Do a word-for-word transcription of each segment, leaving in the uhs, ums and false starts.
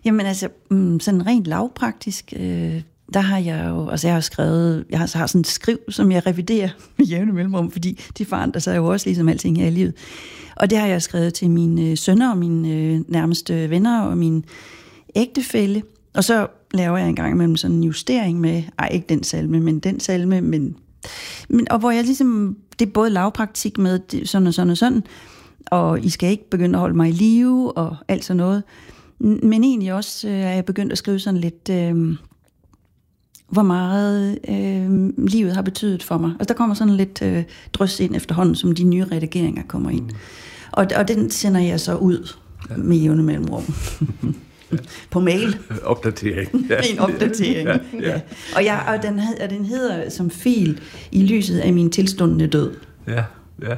Jamen altså, sådan rent lavpraktisk, øh, der har jeg jo, altså jeg har skrevet, jeg har, har sådan et skriv, som jeg reviderer med jævne mellemrum, fordi de forandrer sig jo også ligesom alting her i livet. Og det har jeg skrevet til mine sønner og mine øh, nærmeste venner og min ægtefælle. Og så laver jeg en gang imellem sådan en justering med, ej ikke den salme, men den salme, men, men og hvor jeg ligesom, det er både lavpraktik med sådan og sådan og sådan, og I skal ikke begynde at holde mig i live og alt sådan noget. Men egentlig også øh, er jeg begyndt at skrive sådan lidt, øh, hvor meget øh, livet har betydet for mig. Og der kommer sådan lidt øh, drøs ind efterhånden, som de nye redigeringer kommer ind. Mm. Og, og den sender jeg så ud ja. med jævne mellemrum. På mail. Opdatering. Ja. En opdatering. ja, ja. Ja. Og, jeg, og, den, og den hedder som fil i lyset af min tilstundende død. Ja, ja.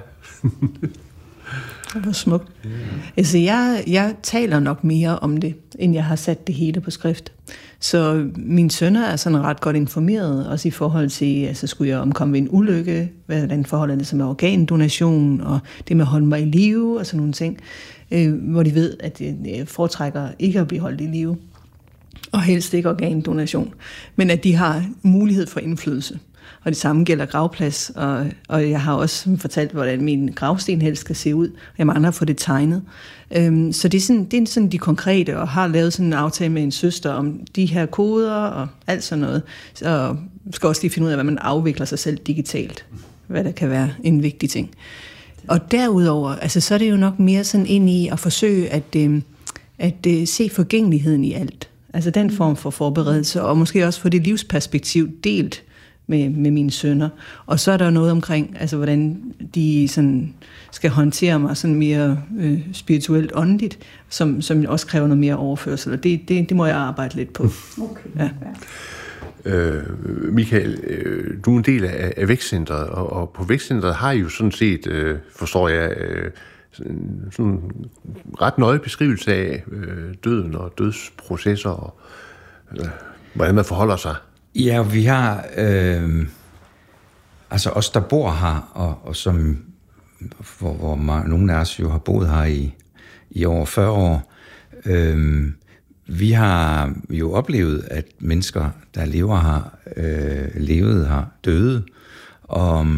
Det var smukt. Yeah. Altså, jeg, jeg taler nok mere om det, end jeg har sat det hele på skrift. Så mine sønner er sådan ret godt informeret, også i forhold til, altså skulle jeg omkomme ved en ulykke, hvordan forholdet er som er organdonation, og det med at holde mig i live, og sådan nogle ting, øh, hvor de ved, at jeg foretrækker ikke at blive holdt i live, og helst ikke organdonation, men at de har mulighed for indflydelse. Og det samme gælder gravplads, og, og jeg har også fortalt, hvordan min gravsten helst skal se ud, og jeg mangler at få det tegnet. Øhm, så det er, sådan, det er sådan de konkrete, og har lavet sådan en aftale med en søster om de her koder og alt sådan noget. Så skal også lige finde ud af, hvad man afvikler sig selv digitalt, hvad der kan være en vigtig ting. Og derudover, altså, så er det jo nok mere sådan ind i at forsøge at, øh, at øh, se forgængeligheden i alt. Altså den form for forberedelse, og måske også få det livsperspektiv delt med, med mine sønner. Og så er der noget omkring, altså hvordan de sådan skal håndtere mig sådan mere øh, spirituelt åndeligt, som, som også kræver noget mere overførsel. Og det, det, det må jeg arbejde lidt på. Okay. Ja. Øh, Michael, øh, du er en del af, af Vækstcentret, og, og på Vækstcentret har I jo sådan set, øh, forstår jeg, øh, sådan, sådan en ret nøje beskrivelse af øh, døden og dødsprocesser, og øh, hvordan man forholder sig. Ja, vi har, øh, altså os, der bor her, og, og som, hvor, hvor man, nogle af os jo har boet her i, i over fyrre år, øh, vi har jo oplevet, at mennesker, der lever her, øh, levet her, døde, og,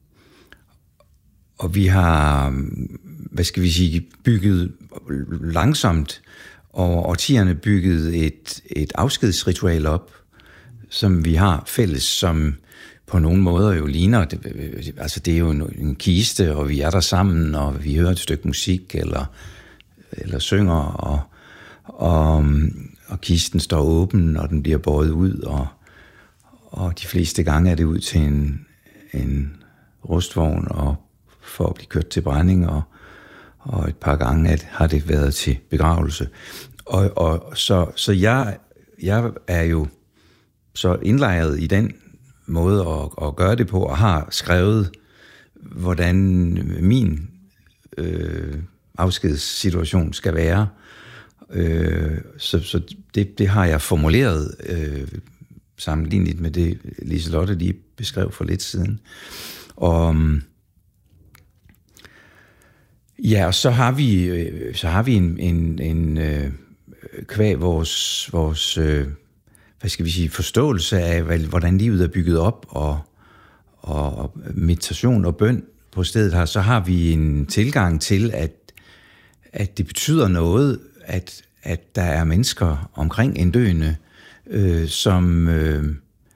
og vi har, hvad skal vi sige, bygget langsomt, og årtierne bygget et, et afskedsritual op, som vi har fælles, som på nogle måder jo ligner, det, altså det er jo en, en kiste, og vi er der sammen, og vi hører et stykke musik, eller, eller synger, og, og, og kisten står åben, og den bliver båret ud, og, og de fleste gange er det ud til en, en rustvogn, og for at blive kørt til brænding, og, og et par gange at, har det været til begravelse. Og, og så, så jeg, jeg er jo så indlejret i den måde at, at gøre det på, og har skrevet, hvordan min øh, afskedssituation skal være. Øh, så så det, det har jeg formuleret øh, sammenlignet med det, Liselotte lige beskrev for lidt siden. Og ja, og så har vi, så har vi en, en, en øh, kvæg vores, vores øh, hvad skal vi sige, forståelse af, hvordan livet er bygget op, og, og meditation og bøn på stedet her, så har vi en tilgang til, at, at det betyder noget, at, at der er mennesker omkring en døende, øh, som, øh,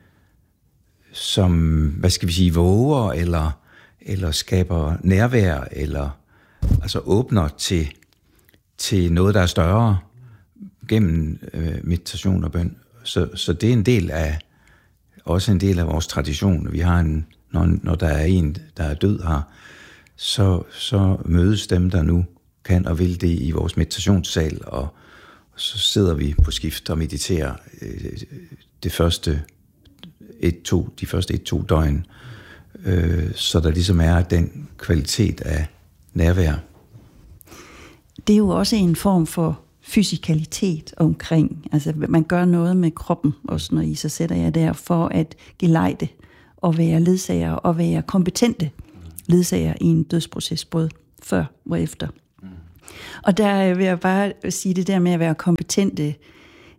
som, hvad skal vi sige, våger, eller, eller skaber nærvær, eller altså åbner til, til noget, der er større, gennem øh, meditation og bøn. Så, så det er en del af, også en del af vores tradition. Vi har en, når, når der er en, der er død her, så, så mødes dem, der nu kan og vil det i vores meditationssal, og, og så sidder vi på skift og mediterer øh, det første et, to, de første et, to døgn, øh, så der ligesom er den kvalitet af nærvær. Det er jo også en form for fysikalitet omkring. Altså man gør noget med kroppen, også når I så sætter jer der, for at gelejde og være ledsager og være kompetente ledsager i en dødsproces, både før og efter. Mm. Og der vil jeg bare sige det der med at være kompetente,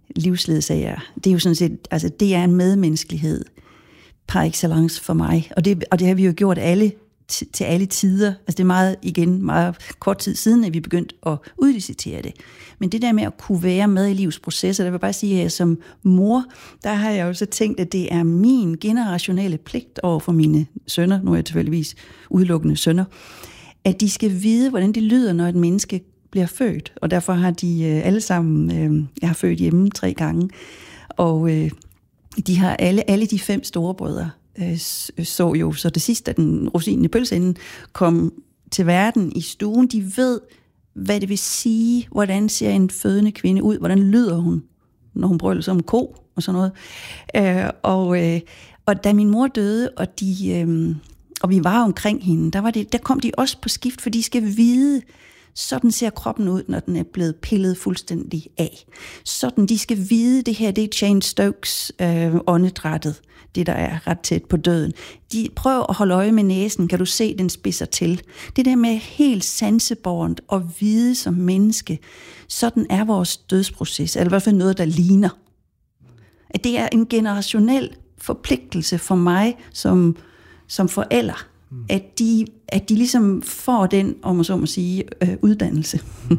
livsledsager. Det er jo sådan set, altså det er en medmenneskelighed par excellence for mig, og det, og det har vi jo gjort alle til alle tider. Altså det er meget, igen, meget kort tid siden, at vi begyndte at udlicitere det. Men det der med at kunne være med i livsprocesser, der vil bare sige, at som mor, der har jeg jo så tænkt, at det er min generationelle pligt over for mine sønner, nu er jeg tilfældigvis udelukkende sønner, at de skal vide, hvordan det lyder, når et menneske bliver født. Og derfor har de øh, alle sammen, øh, jeg har født hjemme tre gange, og øh, de har alle, alle de fem storebrødre, så jo, så det sidste, da den rosinen i pølseenden kom til verden i stuen, de ved, hvad det vil sige, hvordan ser en fødende kvinde ud, hvordan lyder hun, når hun brøler som en ko, og sådan noget. Øh, og, øh, og da min mor døde, og, de, øh, og vi var omkring hende, der, var det, der kom de også på skift, for de skal vide, sådan ser kroppen ud, når den er blevet pillet fuldstændig af. Sådan, de skal vide, det her, det er Jane Stokes øh, åndedrættet, det der er ret tæt på døden. De prøver at holde øje med næsen, kan du se, den spidser til. Det der med helt sansebårent og vide som menneske, sådan er vores dødsproces, eller i hvert fald noget, der ligner. At det er en generationel forpligtelse for mig som, som forælder, mm. at, de, at de ligesom får den, om man så må sige, øh, uddannelse. Mm.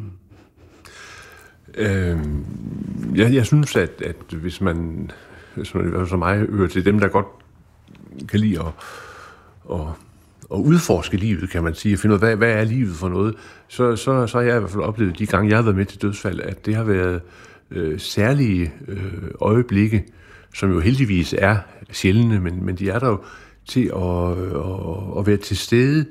øh, jeg, jeg synes, at, at hvis man... som, som mig hører til dem, der godt kan lide at, at, at udforske livet, kan man sige, at finde ud af, hvad, hvad er livet for noget, så, så, så har jeg i hvert fald oplevet de gange, jeg har været med til dødsfald, at det har været øh, særlige øh, øjeblikke, som jo heldigvis er sjældne, men, men de er der jo til at, at, at være til stede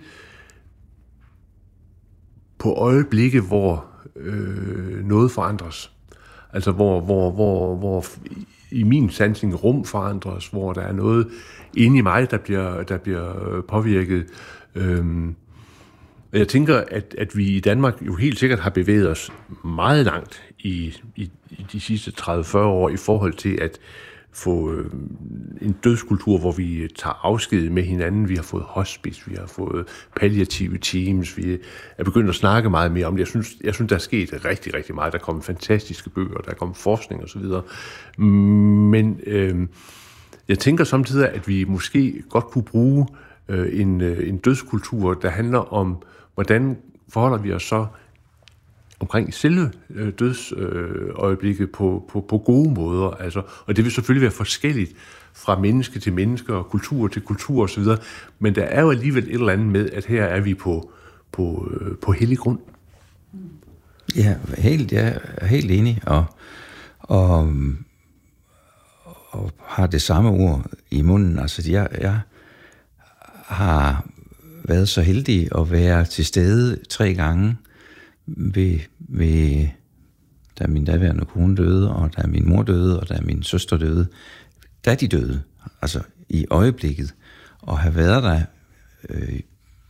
på øjeblikke, hvor øh, noget forandres. Altså hvor, hvor, hvor, hvor i min sansning rum forandres, hvor der er noget inde i mig, der bliver, der bliver påvirket. Øhm, og jeg tænker, at, at vi i Danmark jo helt sikkert har bevæget os meget langt i, i, i de sidste tredive til fyrre år i forhold til at få øh, en dødskultur, hvor vi tager afsked med hinanden. Vi har fået hospice, vi har fået palliative teams, vi er begyndt at snakke meget mere om det. Jeg synes, jeg synes der er sket rigtig, rigtig meget. Der er kommet fantastiske bøger, der er kommet forskning osv. Men øh, jeg tænker samtidig, at vi måske godt kunne bruge øh, en, øh, en dødskultur, der handler om, hvordan forholder vi os så omkring selve øh, dødsøjeblikket øh, på, på, på gode måder. Altså, og det vil selvfølgelig være forskelligt fra menneske til menneske og kultur til kultur osv., men der er jo alligevel et eller andet med, at her er vi på, på, øh, på hellig grund. Ja, helt, jeg er helt enig, og, og, og har det samme ord i munden. Altså, jeg, jeg har været så heldig at være til stede tre gange, Ved, ved, da min daværende kone døde, og da min mor døde, og da min søster døde, da de døde, altså i øjeblikket, og have været der øh,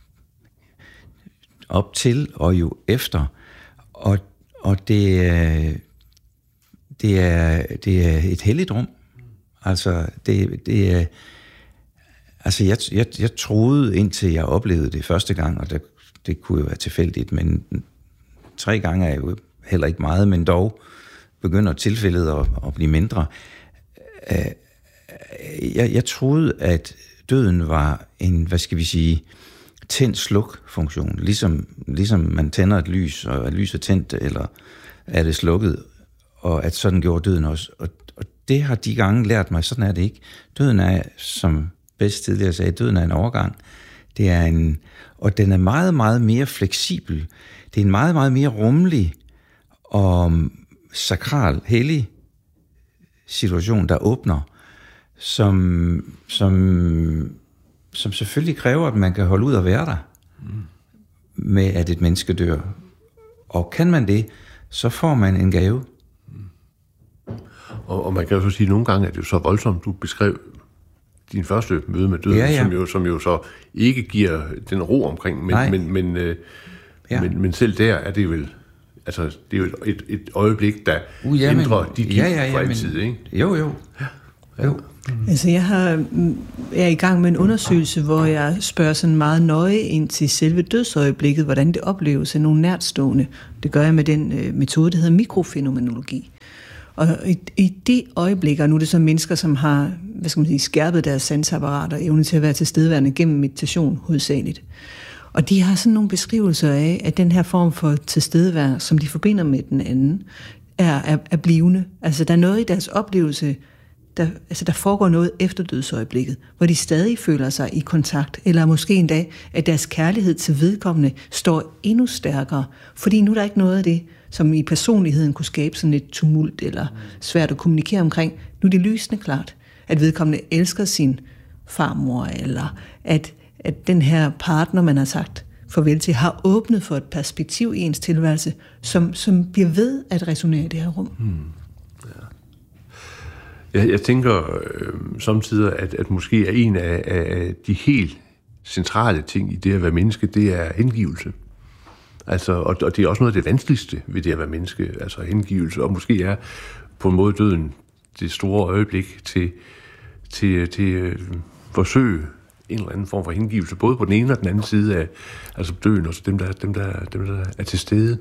op til og jo efter, og, og det, er, det, er, det er et helligt rum. Altså, det, det er, altså jeg, jeg, jeg troede, indtil jeg oplevede det første gang, og det, det kunne jo være tilfældigt, men tre gange er jo heller ikke meget, men dog begynder tilfældet at, at blive mindre. Jeg, jeg troede, at døden var en, hvad skal vi sige, tænd-sluk-funktion. Ligesom, ligesom man tænder et lys, og er lyset tændt, eller er det slukket, og at sådan gjorde døden også. Og, og det har de gange lært mig, sådan er det ikke. Døden er, som bedst tidligere sagde, døden er en overgang. Det er en, og den er meget, meget mere fleksibel. Det er en meget, meget mere rummelig og sakral, hellig situation, der åbner, som, som, som selvfølgelig kræver, at man kan holde ud og være der, mm. med at et menneske dør. Og kan man det, så får man en gave. Mm. Og, og man kan jo så sige, at nogle gange er det jo så voldsomt, du beskrev din første møde med døden, ja, ja. Som, jo, som jo så ikke giver den ro omkring, men, men, men, øh, ja. men, men selv der er det vel, altså det er jo et, et øjeblik, der uh, ja, ændrer men, dit liv ja, ja, ja, for altid, ikke? Jo, jo. Ja. jo. Mm. Altså jeg har, jeg er i gang med en undersøgelse, hvor jeg spørger sådan meget nøje ind til selve dødsøjeblikket, hvordan det opleves af nogle nærtstående. Det gør jeg med den øh, metode, der hedder mikrofænomenologi. Og i, i det øjeblik, og nu er det så mennesker, som har, hvad skal man sige, skærpet deres sanseapparat og evne til at være tilstedeværende gennem meditation hovedsageligt. Og de har sådan nogle beskrivelser af, at den her form for tilstedeværelse, som de forbinder med den anden, er, er, er blivende. Altså der er noget i deres oplevelse, der, altså der foregår noget efter dødsøjeblikket, hvor de stadig føler sig i kontakt, eller måske endda, at deres kærlighed til vedkommende står endnu stærkere, fordi nu er der ikke noget af det, som i personligheden kunne skabe sådan et tumult, eller svært at kommunikere omkring. Nu er det lysende klart, at vedkommende elsker sin farmor, eller at, at den her partner, man har sagt farvel til, har åbnet for et perspektiv i ens tilværelse, som, som bliver ved at resonere i det her rum. Hmm. Jeg, jeg tænker øh, samtidig, at, at måske er en af, af de helt centrale ting i det at være menneske, det er hengivelse. Altså, og, og det er også noget af det vanskeligste ved det at være menneske, altså hengivelse, og måske er på en måde døden det store øjeblik til, til, til øh, forsøge en eller anden form for hengivelse, både på den ene og den anden side af altså døden, og så dem, der, dem, der, dem, der er til stede.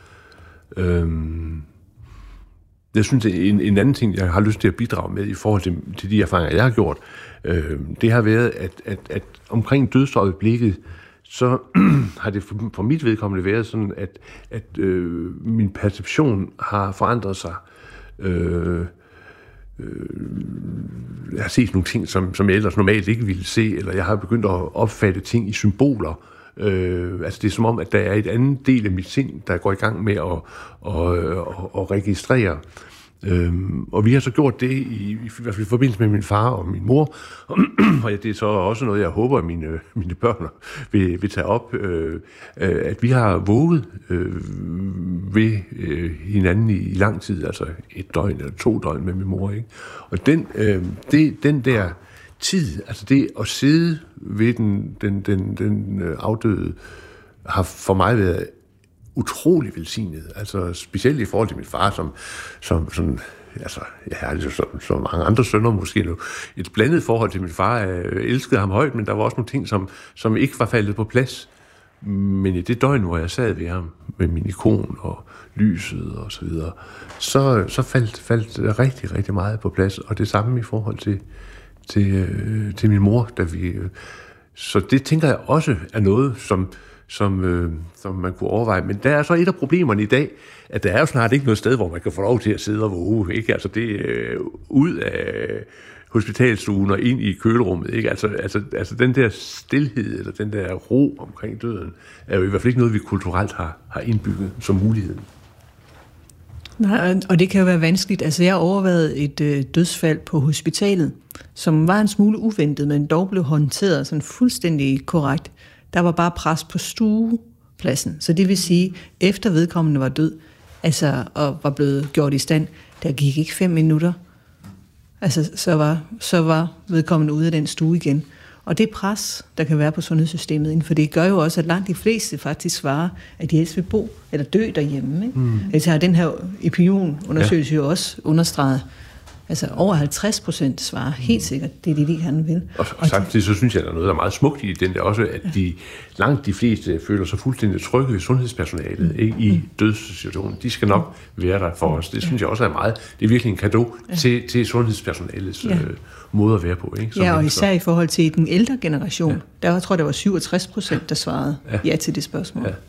Øhm Jeg synes, en, en anden ting, jeg har lyst til at bidrage med i forhold til, til de erfaringer, jeg har gjort, øh, det har været, at, at, at omkring dødsøjeblikket, så har det for, for mit vedkommende været sådan, at, at øh, min perception har forandret sig. Øh, øh, jeg har set nogle ting, som, som jeg ellers normalt ikke ville se, eller jeg har begyndt at opfatte ting i symboler. Øh, altså det er som om, at der er et andet del af mit sind, der går i gang med at, at, at, at registrere. Øh, og vi har så gjort det i, i hvert fald i forbindelse med min far og min mor, og det er så også noget, jeg håber, at mine, mine børn vil, vil tage op, øh, at vi har våget øh, ved øh, hinanden i, i lang tid, altså et døgn eller to døgn med min mor, ikke? Og den, øh, det, den der tid, altså det at sidde ved den, den, den, den afdøde, har for mig været utrolig velsignet. Altså specielt i forhold til min far, som, som sådan, altså, jeg har altså som, som mange andre sønner måske nu, et blandet forhold til min far. Jeg elskede ham højt, men der var også nogle ting, som, som ikke var faldet på plads. Men i det døgn, hvor jeg sad ved ham, med min ikon og lyset og så videre, så, så faldt, faldt rigtig, rigtig meget på plads. Og det samme i forhold til Til, øh, til min mor, da vi... Øh, så det tænker jeg også er noget, som, som, øh, som man kunne overveje. Men der er så et af problemerne i dag, at der er jo snart ikke noget sted, hvor man kan få lov til at sidde og våge, ikke? Altså det øh, ud af hospitalstuen og ind i kølerummet, ikke? Altså, altså, altså den der stilhed, eller den der ro omkring døden, er jo i hvert fald ikke noget, vi kulturelt har, har indbygget som muligheden. Nej, og det kan jo være vanskeligt. Altså, jeg overvejede et øh, dødsfald på hospitalet, som var en smule uventet, men dog blev håndteret sådan fuldstændig korrekt. Der var bare pres på stuepladsen. Så det vil sige, efter vedkommende var død, altså, og var blevet gjort i stand, der gik ikke fem minutter. Altså, så var, så var vedkommende ude af den stue igen. Og det pres, der kan være på sundhedssystemet inden for det, gør jo også, at langt de fleste faktisk svarer, at de helst vil bo eller dø derhjemme. Ikke? Mm. Altså har den her Epinion-undersøgelse ja. jo også understreget. Altså over halvtreds procent svarer helt sikkert, det er det, de gerne vil. Og, og samtidig så synes jeg, at der er noget, der er meget smukt i den der også, at de, langt de fleste føler sig fuldstændig trygge ved sundhedspersonalet mm. ikke, i dødssituationen. De skal nok være der for os. Det synes jeg også er meget. Det er virkelig en cadeau ja. til, til sundhedspersonalets ja. øh, måde at være på. Ikke? Som ja, og især i forhold til den ældre generation. Ja. Der tror jeg, der var syvogtres procent, der svarede ja, ja til det spørgsmål. Ja.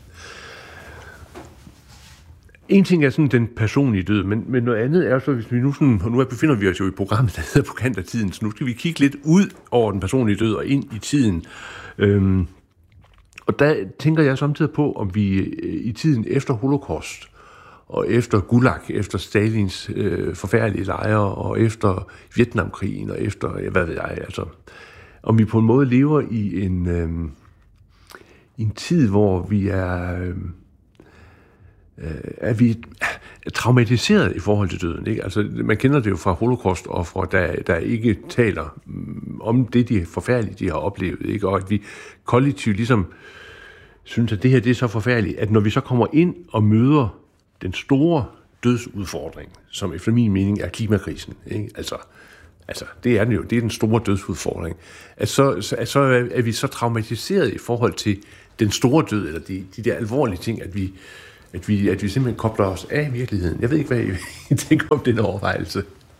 En ting er sådan den personlige død, men, men noget andet er så, hvis vi nu sådan, og nu befinder vi os jo i programmet, der hedder På kant af tiden, så nu skal vi kigge lidt ud over den personlige død og ind i tiden. Øhm, og der tænker jeg samtidig på, om vi i tiden efter Holocaust, og efter Gulag, efter Stalins øh, forfærdelige lejre, og efter Vietnamkrigen, og efter, ja, hvad ved jeg, altså, om vi på en måde lever i en, øh, en tid, hvor vi er... Øh, er vi traumatiseret i forhold til døden, ikke? Altså, man kender det jo fra Holocaust og fra der, der ikke taler om det, de forfærdelige, de har oplevet, ikke? Og at vi kollektivt ligesom synes, at det her det er så forfærdeligt, at når vi så kommer ind og møder den store dødsudfordring, som efter min mening er klimakrisen, ikke? Altså, altså det er den jo, det er den store dødsudfordring, at så, at så er vi så traumatiseret i forhold til den store død, eller de, de der alvorlige ting, at vi At vi, at vi simpelthen kobler os af virkeligheden. Jeg ved ikke, hvad I tænker om den overvejelse.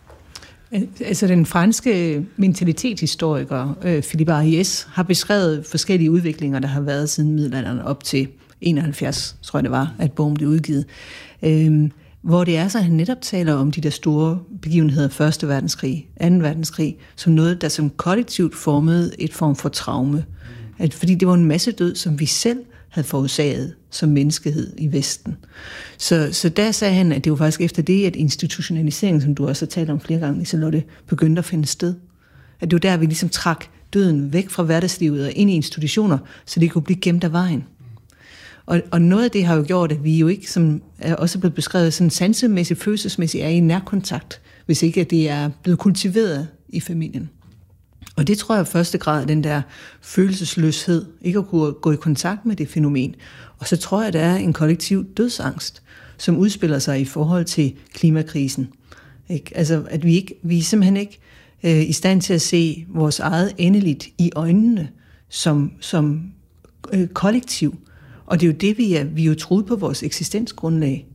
Altså den franske mentalitetshistoriker øh, Philippe Ariès har beskrevet forskellige udviklinger, der har været siden middelalderen op til enoghalvfjerds, tror jeg det var, at bogen blev udgivet. Øh, hvor det er så, at han netop taler om de der store begivenheder, første verdenskrig, anden verdenskrig, som noget, der som kollektivt formede et form for traume. At, fordi det var en masse død, som vi selv havde forårsaget som menneskehed i Vesten. Så, så der sagde han, at det var faktisk efter det, at institutionaliseringen, som du også har talt om flere gange, Liselotte, begyndte at finde sted. At det var der, vi ligesom trak døden væk fra hverdagslivet og ind i institutioner, så det kunne blive gemt af vejen. Og, og noget af det har jo gjort, at vi jo ikke, som er også blevet beskrevet, sådan sansemæssigt, følelsesmæssigt, er i nærkontakt, hvis ikke at det er blevet kultiveret i familien. Og det tror jeg i første grad er den der følelsesløshed, ikke at kunne gå i kontakt med det fænomen. Og så tror jeg, at der er en kollektiv dødsangst, som udspiller sig i forhold til klimakrisen. Ikke? Altså, at vi, ikke, vi er simpelthen ikke øh, i stand til at se vores eget endeligt i øjnene som, som øh, kollektiv. Og det er jo det, vi er, vi er jo truet på vores eksistensgrundlag.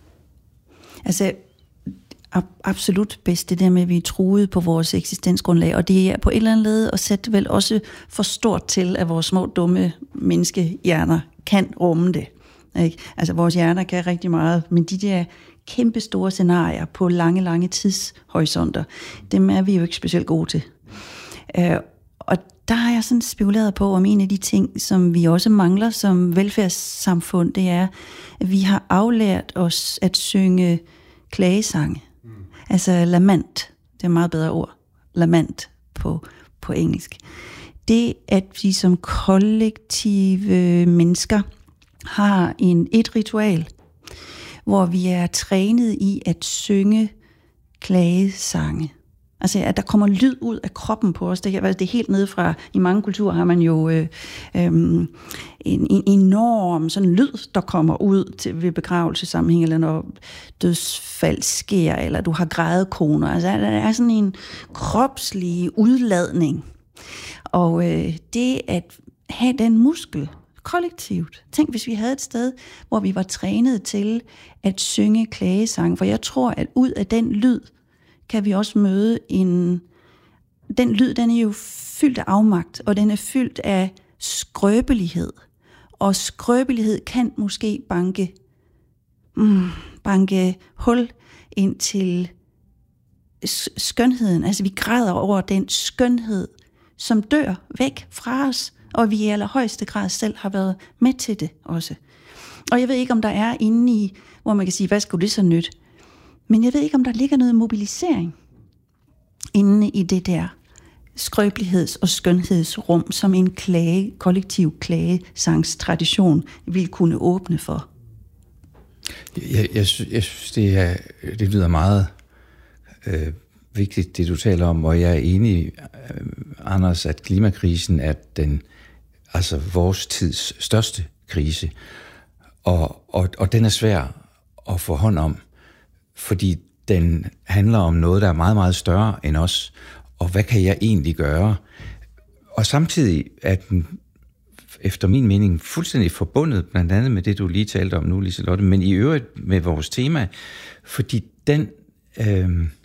Altså, absolut bedst det der med, at vi er truet på vores eksistensgrundlag, og det er på et eller andet led at sætte vel også for stort til, at vores små dumme menneskehjerner kan rumme det. Ikke? Altså vores hjerner kan rigtig meget, men de der kæmpe store scenarier på lange, lange tidshorisonter, dem er vi jo ikke specielt gode til. Uh, og der har jeg sådan spekuleret på, om en af de ting, som vi også mangler som velfærdssamfund, det er, at vi har aflært os at synge klagesange. Mm. Altså lament, det er et meget bedre ord, lament på, på engelsk. Det, at vi som kollektive mennesker har en, et ritual, hvor vi er trænet i at synge klagesange. Altså, at der kommer lyd ud af kroppen på os. Det er, det er helt nede fra, i mange kulturer har man jo øh, øh, en, en enorm sådan lyd, der kommer ud til, ved begravelsessammenhæng, eller når dødsfald sker, eller du har grædekoner. Altså, der er sådan en kropslig udladning. Og øh, det at have den muskel kollektivt. Tænk, hvis vi havde et sted, hvor vi var trænet til at synge klagesang, for jeg tror, at ud af den lyd, kan vi også møde en... Den lyd, den er jo fyldt af afmagt, og den er fyldt af skrøbelighed. Og skrøbelighed kan måske banke, mm, banke hul ind til skønheden. Altså, vi græder over den skønhed, som dør væk fra os, og vi i allerhøjeste grad selv har været med til det også. Og jeg ved ikke, om der er inde i, hvor man kan sige, hvad skulle det så nytte? Men jeg ved ikke, om der ligger noget mobilisering inde i det der skrøbeligheds- og skønhedsrum, som en klage, kollektiv klagesangstradition vil kunne åbne for. Jeg, jeg, jeg synes, det, er, det lyder meget øh, vigtigt, det du taler om, og jeg er enig, øh, Anders, at klimakrisen er den, altså vores tids største krise, og, og, og den er svær at få hånd om, fordi den handler om noget, der er meget, meget større end os, og hvad kan jeg egentlig gøre? Og samtidig er den, efter min mening, fuldstændig forbundet, blandt andet med det, du lige talte om nu, Liselotte, men i øvrigt med vores tema, fordi den, øh,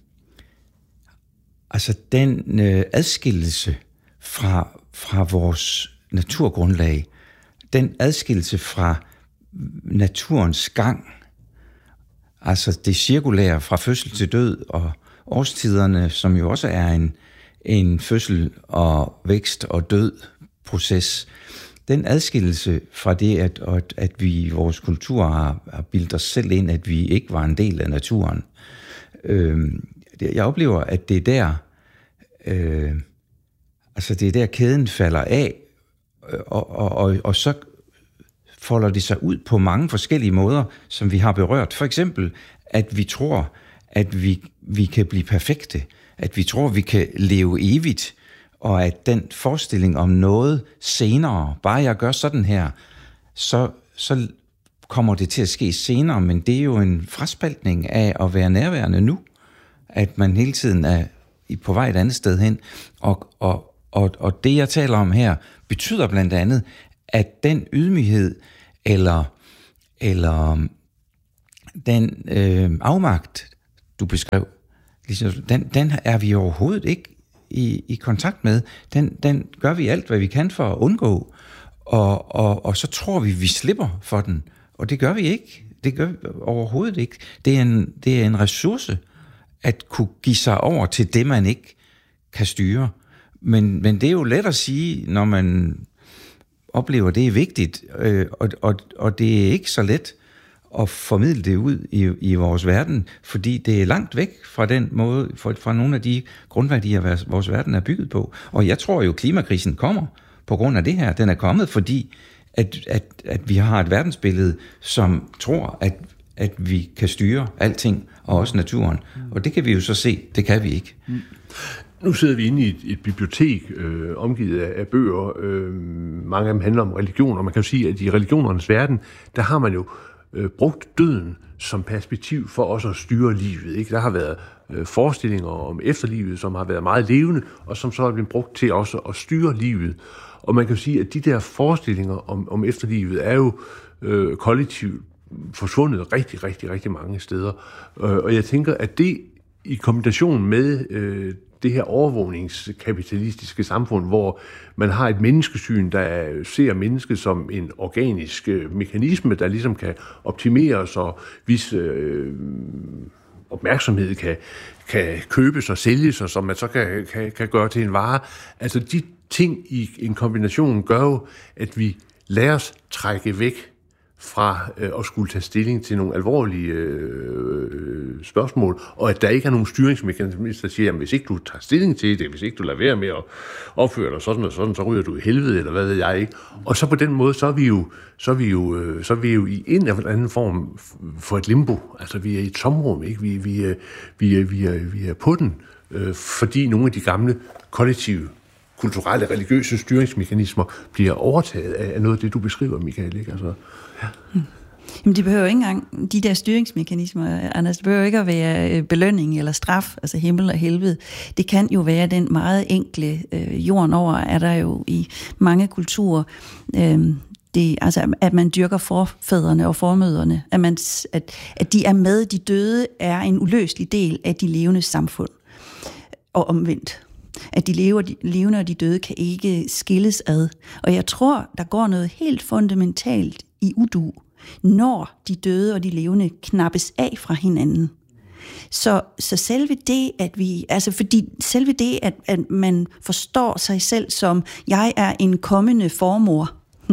altså den øh, adskillelse fra, fra vores naturgrundlag, den adskillelse fra naturens gang, altså det cirkulære fra fødsel til død, og årstiderne, som jo også er en, en fødsel og vækst og død proces, den adskillelse fra det, at, at, at vi i vores kultur har, har bildet os selv ind, at vi ikke var en del af naturen. Øh, jeg oplever, at det er der, øh, altså det er der kæden falder af, og, og, og, og så folder det sig ud på mange forskellige måder, som vi har berørt. For eksempel, at vi tror, at vi, vi kan blive perfekte, at vi tror, vi kan leve evigt, og at den forestilling om noget senere, bare jeg gør sådan her, så, så kommer det til at ske senere, men det er jo en fraspaltning af at være nærværende nu, at man hele tiden er på vej et andet sted hen, og, og, og, og det, jeg taler om her, betyder blandt andet, at den ydmyghed, eller, eller den øh, afmagt, du beskrev, ligesom, den, den er vi overhovedet ikke i, i kontakt med. Den, den gør vi alt, hvad vi kan for at undgå, og, og, og så tror vi, vi slipper for den, og det gør vi ikke. Det gør vi overhovedet ikke. Det er en, det er en ressource at kunne give sig over til det, man ikke kan styre. Men, men det er jo let at sige, når man oplever, det er vigtigt, øh, og, og, og det er ikke så let at formidle det ud i, i vores verden, fordi det er langt væk fra den måde, fra, fra nogle af de grundværdier, vores verden er bygget på. Og jeg tror jo, klimakrisen kommer på grund af det her. Den er kommet, fordi at, at, at vi har et verdensbillede, som tror, at, at vi kan styre alting, og også naturen. Og det kan vi jo så se, det kan vi ikke. Mm. Nu sidder vi inde i et, et bibliotek, øh, omgivet af, af bøger. Øh, mange af dem handler om religion, og man kan jo sige, at i religionernes verden, der har man jo øh, brugt døden som perspektiv for også at styre livet. Ikke? Der har været øh, forestillinger om efterlivet, som har været meget levende, og som så er blevet brugt til også at styre livet. Og man kan jo sige, at de der forestillinger om, om efterlivet er jo øh, kollektivt forsvundet rigtig, rigtig, rigtig mange steder. Øh, og jeg tænker, at det i kombination med øh, det her overvågningskapitalistiske samfund, hvor man har et menneskesyn, der ser mennesket som en organisk øh, mekanisme, der ligesom kan optimeres, og hvis øh, opmærksomhed kan, kan købes og sælges, og som man så kan, kan, kan gøre til en vare. Altså de ting i en kombination gør jo, at vi lader os trække væk fra øh, at skulle tage stilling til nogle alvorlige øh, spørgsmål, og at der ikke er nogen styringsmekanismer, der siger, at hvis ikke du tager stilling til det, hvis ikke du lader være med at opføre dig sådan og sådan, så ryger du i helvede, eller hvad ved jeg ikke. Og så på den måde, så er vi jo, så er vi jo, øh, så er vi jo i en eller anden form for et limbo. Altså vi er i et tomrum, ikke? Vi, vi, er, vi, er, vi, er, vi er på den, øh, fordi nogle af de gamle kollektive kulturelle, religiøse styringsmekanismer bliver overtaget af noget af det, du beskriver, Michael. Ikke? Altså, ja. hmm. Jamen, de behøver ikke engang, de der styringsmekanismer, Anders, det behøver ikke at være belønning eller straf, altså himmel og helvede. Det kan jo være den meget enkle, øh, jorden over er der jo i mange kulturer, øh, det, altså, at man dyrker forfædrene og formødrene, at, man, at, at de er med, de døde er en uløselig del af de levende samfund, og omvendt. At de lever, de levende og de døde kan ikke skilles ad. Og jeg tror, der går noget helt fundamentalt i udu, når de døde og de levende knappes af fra hinanden. Så, så selve det, at vi, altså fordi selve det, at, at man forstår sig selv som, jeg er en kommende formor,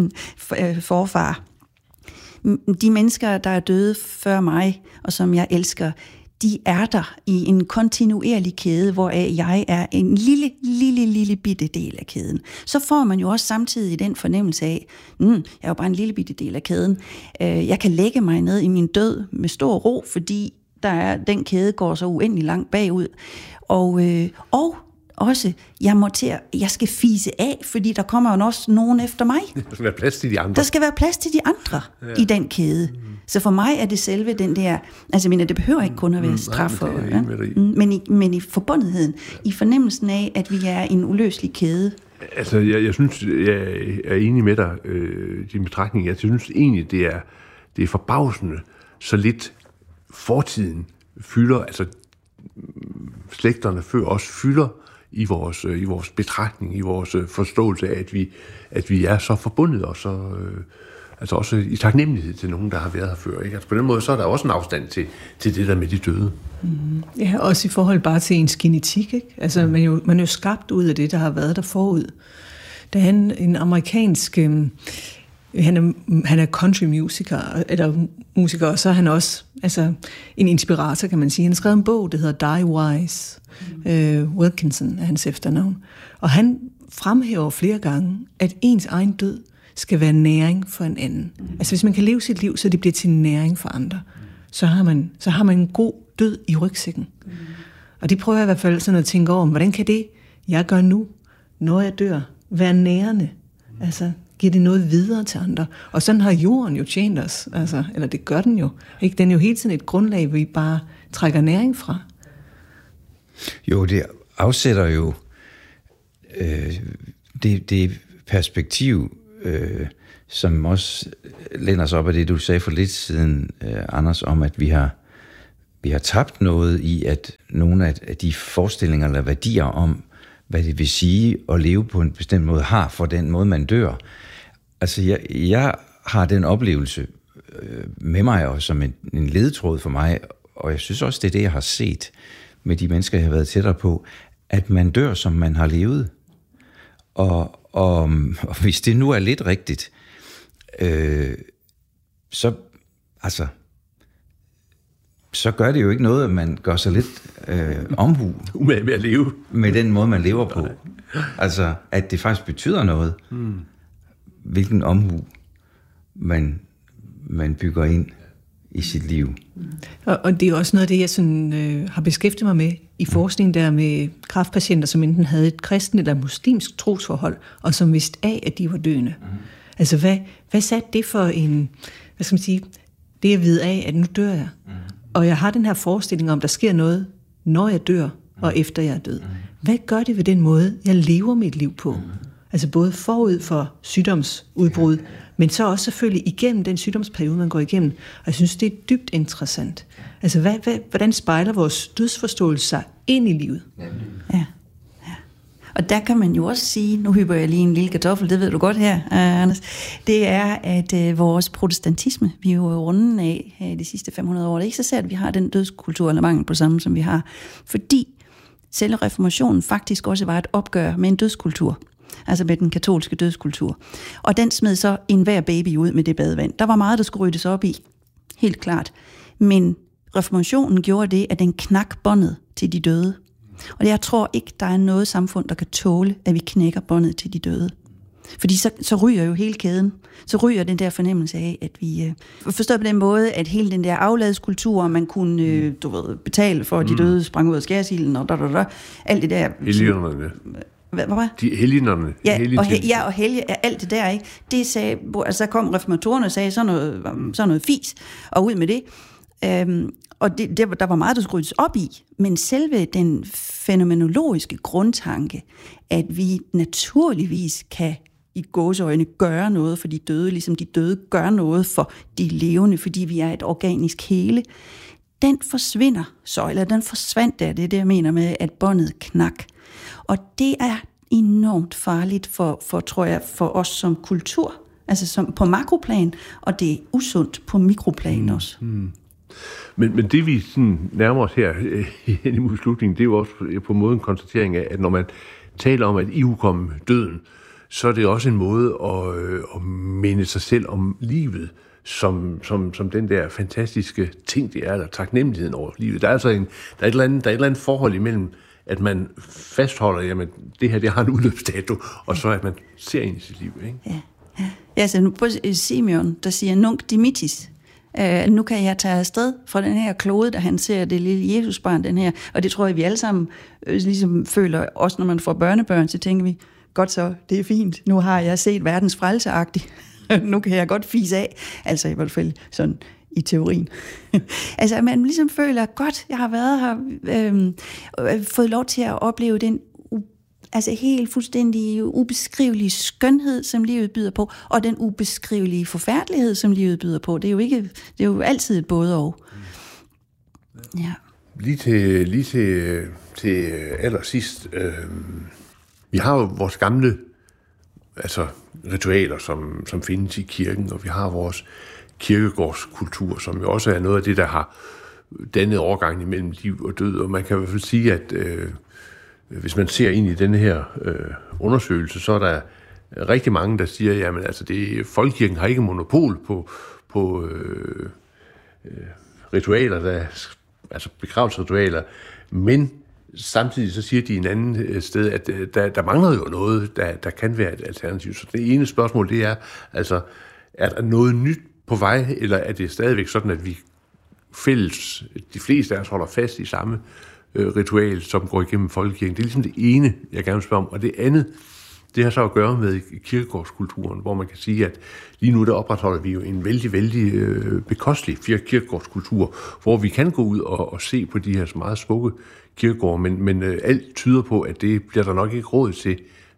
forfar. De mennesker, der er døde før mig, og som jeg elsker, de er der i en kontinuerlig kæde, hvoraf jeg er en lille, lille, lille bitte del af kæden. Så får man jo også samtidig den fornemmelse af, mm, jeg er jo bare en lille bitte del af kæden. Jeg kan lægge mig ned i min død med stor ro, fordi der er, den kæde går så uendelig langt bagud. Og, øh, og også, jeg må til at, jeg skal fise af, fordi der kommer jo også nogen efter mig. Der skal være plads til de andre. Der skal være plads til de andre ja. I den kæde. Mm. Så for mig er det selve den der, altså mener, det behøver ikke kun at være straf, mm, nej, men, ja? men, i, men i forbundetheden, ja. I fornemmelsen af, at vi er en uløselig kæde. Altså, jeg, jeg synes, jeg er enig med dig, øh, din betragtning. Jeg synes egentlig, det er, det er forbavsende, så lidt fortiden fylder, altså slægterne før os fylder i vores, i vores betragtning, i vores forståelse af, at vi, at vi er så forbundet, og så, øh, altså også i taknemmelighed til nogen, der har været her før. Ikke? Altså på den måde, så er der også en afstand til, til det der med de døde. Mm-hmm. Ja, også i forhold bare til ens genetik. Ikke? Altså, man, er jo, man er jo skabt ud af det, der har været der forud. Der er en, en amerikansk... Øh, han, er, han er country musiker, eller musiker, og så er han også altså, en inspirator, kan man sige. Han har skrevet en bog, der hedder Die Wise. Mm. Øh, Wilkinson er hans efternavn. Og han fremhæver flere gange, at ens egen død skal være næring for en anden. Mm. Altså hvis man kan leve sit liv, så det bliver til næring for andre, så har man, så har man en god død i rygsækken. Mm. Og det prøver jeg i hvert fald sådan at tænke over, hvordan kan det, jeg gør nu, når jeg dør, være nærende? Mm. Altså giver det noget videre til andre? Og sådan har jorden jo tjent os, altså, eller det gør den jo. Ikke? Den er jo hele tiden et grundlag, vi bare trækker næring fra. Jo, det afsætter jo øh, det, det perspektiv, øh, som også læner sig op af det, du sagde for lidt siden, øh, Anders, om at vi har, vi har tabt noget i, at nogle af de forestillinger eller værdier om, hvad det vil sige at leve på en bestemt måde, har for den måde, man dør. Altså, jeg, jeg har den oplevelse øh, med mig, og som en, en ledetråd for mig, og jeg synes også, det er det, jeg har set med de mennesker, jeg har været tættere på, at man dør, som man har levet. Og, og, og hvis det nu er lidt rigtigt, øh, så, altså, så gør det jo ikke noget, at man gør sig lidt øh, omhu med, med at leve. Med den måde, man lever på. Altså, at det faktisk betyder noget, mm. hvilken omhu man, man bygger ind i sit liv. Og, og det er også noget af det, jeg sådan, øh, har beskæftiget mig med i forskning der med kræftpatienter, som enten havde et kristent eller muslimsk trosforhold, og som vidste af, at de var døende. Mm. Altså, hvad, hvad satte det for en, hvad skal man sige, det at vide af, at nu dør jeg. Mm. Og jeg har den her forestilling om, der sker noget, når jeg dør, og efter jeg er død. Mm. Hvad gør det ved den måde, jeg lever mit liv på? Mm. Altså både forud for sygdomsudbrud, men så også selvfølgelig igennem den sygdomsperiode, man går igennem. Og jeg synes, det er dybt interessant. Altså, hvad, hvad, hvordan spejler vores dødsforståelse sig ind i livet? Ja. Ja. Og der kan man jo også sige, nu hyper jeg lige en lille kartoffel, det ved du godt her, Anders, det er, at øh, vores protestantisme, vi er jo runden af her i de sidste fem hundrede år, det er ikke så sært, at vi har den dødskultur eller mangel på samme, som vi har, fordi selve reformationen faktisk også var et opgør med en dødskultur. Altså med den katolske dødskultur. Og den smed så enhver baby ud med det badevand. Der var meget, der skulle ryddes op i. Helt klart. Men reformationen gjorde det, at den knak båndet til de døde. Og jeg tror ikke, der er noget samfund, der kan tåle, at vi knækker båndet til de døde. Fordi så, så ryger jo hele kæden. Så ryger den der fornemmelse af, at vi... Øh, forstår på den måde, at hele den der afladskultur, man kunne øh, du ved, betale for, at de døde sprang ud af skærsilden, og da, da, da, alt det der... Helgenerne. Hvad var De helgenerne. Ja, og, he, ja, og helge er alt det der, ikke? Det sagde, altså kom reformatorerne og sagde sådan noget, sådan noget fis, og ud med det. Øhm, og det, det, der var meget, der skulle ryddes op i, men selve den fænomenologiske grundtanke, at vi naturligvis kan i gåseøjne gøre noget for de døde, ligesom de døde gør noget for de levende, fordi vi er et organisk hele, den forsvinder så, eller den forsvandt der, det er det, jeg mener med, at båndet knak. Og det er enormt farligt for, for, tror jeg, for os som kultur, altså som på makroplan, og det er usundt på mikroplan mm. også. Mm. Men, men det vi sådan nærmer os her i slutningen, det er jo også på måden en konstatering af, at når man taler om at ihukomme døden, så er det også en måde at, at minde sig selv om livet, som, som, som den der fantastiske ting, det er, eller taknemmeligheden over livet. Der er altså en, der er et eller andet, der er et eller andet forhold imellem, at man fastholder, jamen det her, det har en udløbsdato, og så at man ser ind i sit liv, ikke? Ja, ja. Ja, så nu på Simeon, der siger, nunc dimittis. Uh, nu kan jeg tage afsted fra den her klode, da han ser det lille Jesusbarn, den her, og det tror jeg, vi alle sammen øh, ligesom føler, også når man får børnebørn, så tænker vi, godt så, det er fint, nu har jeg set verdens frelseagtigt, nu kan jeg godt fise af, altså i hvert fald sådan i teorien. Altså at man ligesom føler, godt, jeg har været her, øh, øh, fået lov til at opleve den altså helt fuldstændig ubeskrivelige skønhed, som livet byder på, og den ubeskrivelige forfærdelighed, som livet byder på. Det er jo ikke, det er jo altid et både og. Ja. Lige til, lige til, til allersidst, øh, vi har jo vores gamle altså ritualer, som, som findes i kirken, og vi har vores kirkegårdskultur, som jo også er noget af det, der har dannet overgangen mellem liv og død, og man kan i hvert fald sige, at øh, hvis man ser ind i denne her øh, undersøgelse, så er der rigtig mange, der siger, jamen altså, det, folkekirken har ikke monopol på, på øh, øh, ritualer, der, altså begravelsesritualer, men samtidig så siger de en anden sted, at der, der mangler jo noget, der, der kan være et alternativ. Så det ene spørgsmål, det er, altså, er der noget nyt på vej, eller er det stadigvæk sådan, at vi fælles, de fleste af os holder fast i samme ritual, som går igennem folkekirken? Det er ligesom det ene, jeg gerne vil spørge om. Og det andet, det har så at gøre med kirkegårdskulturen, hvor man kan sige, at lige nu der opretholder vi jo en vældig, vældig øh, bekostelig kirkegårdskultur, hvor vi kan gå ud og, og se på de her meget smukke kirkegårde, men, men øh, alt tyder på, at det bliver der nok ikke råd til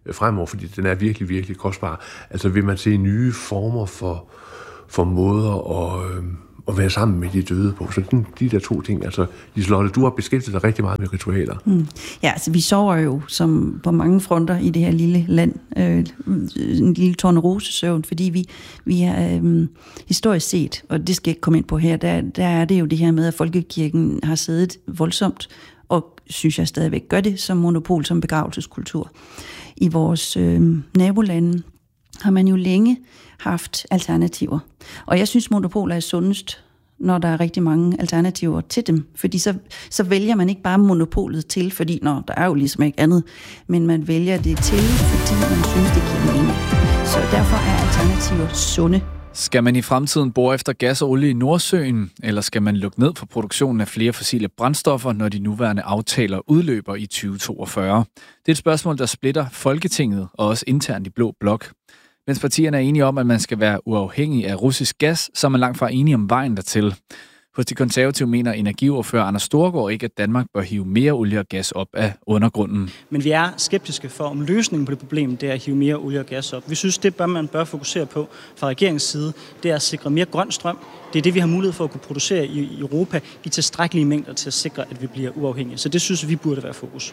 fremover, fordi den er virkelig, virkelig kostbar. Altså vil man se nye former for, for måder at, øh, at være sammen med de døde på. Så den, de der to ting, altså Liselotte, du har beskæftiget dig rigtig meget med ritualer. Mm. Ja, altså vi sover jo som på mange fronter i det her lille land, øh, en lille tornerosesøvn, fordi vi, vi er øh, historisk set, og det skal jeg ikke komme ind på her, der, der er det jo det her med, at folkekirken har siddet voldsomt, og synes jeg stadigvæk gør det som monopol, som begravelseskultur. I vores øh, nabolande har man jo længe haft alternativer. Og jeg synes, monopoler er sundest, når der er rigtig mange alternativer til dem. Fordi så, så vælger man ikke bare monopolet til, fordi nå, der er jo ligesom ikke andet, men man vælger det til, fordi man synes, det giver mening. Så derfor er alternativer sunde. Skal man i fremtiden bore efter gas og olie i Nordsøen, eller skal man lukke ned for produktionen af flere fossile brændstoffer, når de nuværende aftaler udløber i tyve toogfyrre? Det er et spørgsmål, der splitter Folketinget og også internt i Blå Blok. Mens partierne er enige om, at man skal være uafhængig af russisk gas, så er man langt fra enige om vejen dertil. Hos de konservative mener energiordfører Anders Storgård ikke, at Danmark bør hive mere olie og gas op af undergrunden. Men vi er skeptiske for, om løsningen på det problem, det er at hive mere olie og gas op. Vi synes, det bør man bør fokusere på fra regeringens side, det er at sikre mere grøn strøm. Det er det, vi har mulighed for at kunne producere i Europa i tilstrækkelige mængder til at sikre, at vi bliver uafhængige. Så det synes vi burde være fokus.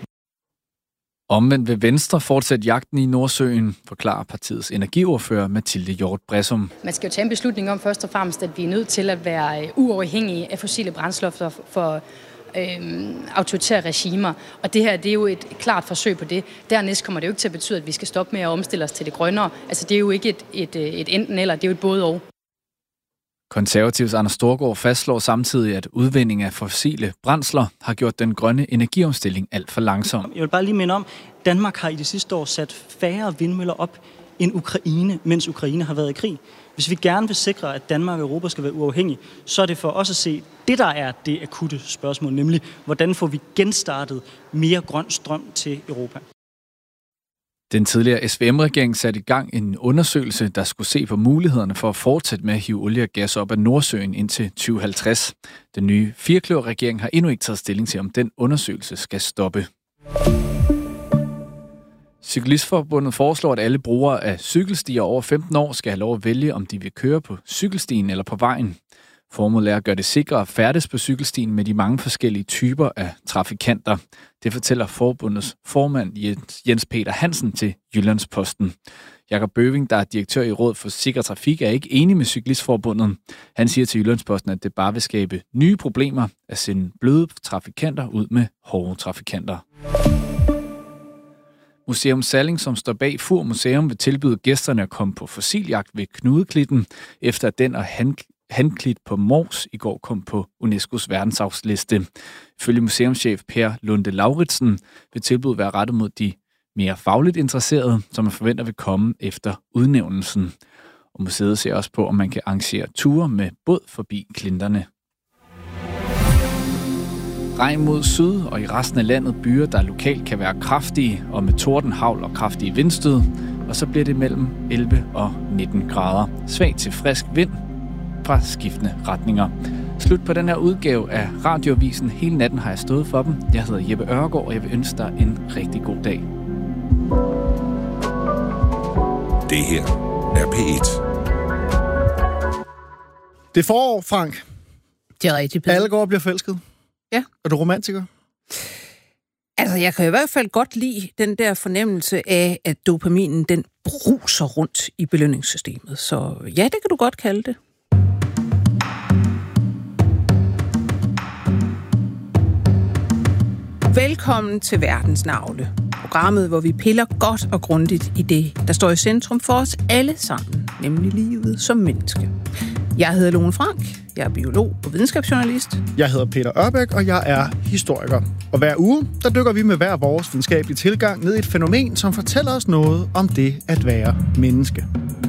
Omvendt vil Venstre fortsætte jagten i Nordsøen, forklarer partiets energiordfører Mathilde Hjort Bressum. Man skal jo tage en beslutning om først og fremmest, at vi er nødt til at være uafhængige af fossile brændstoffer for øhm, autoritære regimer. Og det her, det er jo et klart forsøg på det. Dernæst kommer det jo ikke til at betyde, at vi skal stoppe med at omstille os til det grønnere. Altså det er jo ikke et, et, et enten eller, det er jo et både og. Konservativs Anders Storgård fastslår samtidig, at udvinding af fossile brændsler har gjort den grønne energiomstilling alt for langsom. Jeg vil bare lige minde om, at Danmark har i de sidste år sat færre vindmøller op end Ukraine, mens Ukraine har været i krig. Hvis vi gerne vil sikre, at Danmark og Europa skal være uafhængige, så er det for os at se det, der er det akutte spørgsmål, nemlig hvordan får vi genstartet mere grøn strøm til Europa. Den tidligere S V M-regering satte i gang en undersøgelse, der skulle se på mulighederne for at fortsætte med at hive olie og gas op af Nordsøen indtil tyve halvtreds. Den nye firekløver-regering har endnu ikke taget stilling til, om den undersøgelse skal stoppe. Cyklistforbundet foreslår, at alle brugere af cykelstier over femten år skal have lov at vælge, om de vil køre på cykelstien eller på vejen. Formålet er at gøre det sikrere at færdes på cykelstien med de mange forskellige typer af trafikanter. Det fortæller forbundets formand Jens Peter Hansen til Jyllandsposten. Jakob Bøving, der er direktør i Råd for Sikker Trafik, er ikke enig med Cyklistforbundet. Han siger til Jyllandsposten, at det bare vil skabe nye problemer at sende bløde trafikanter ud med hårde trafikanter. Museum Salling, som står bag Fur Museum, vil tilbyde gæsterne at komme på fossiljagt ved Knudeklitten, efter at den og han Handklit på Mors i går kom på UNESCO's verdensarvsliste. Ifølge museumschef Per Lunde Lauritsen vil tilbuddet være rettet mod de mere fagligt interesserede, som man forventer vil komme efter udnævnelsen. Og museet ser også på, om man kan arrangere ture med båd forbi klinterne. Regn mod syd og i resten af landet byer, der lokalt kan være kraftige og med torden, hagl og kraftige vindstød. Og så bliver det mellem elleve og nitten grader. Svag til frisk vind fra skiftende retninger. Slut på den her udgave af Radioavisen. Hele natten har jeg stået for dem. Jeg hedder Jeppe Ørgaard, og jeg vil ønske dig en rigtig god dag. Det her er P et. Det er forår, Frank. Det er rigtigt, Peter. Alle går og bliver forelsket. Ja. Er du romantiker? Altså, jeg kan i hvert fald godt lide den der fornemmelse af, at dopaminen, den bruser rundt i belønningssystemet. Så ja, det kan du godt kalde det. Velkommen til Verdens Navle. Programmet, hvor vi piller godt og grundigt i det, der står i centrum for os alle sammen, nemlig livet som menneske. Jeg hedder Lone Frank, jeg er biolog og videnskabsjournalist. Jeg hedder Peter Ørbæk, og jeg er historiker. Og hver uge, der dykker vi med hver vores videnskabelige tilgang ned i et fænomen, som fortæller os noget om det at være menneske.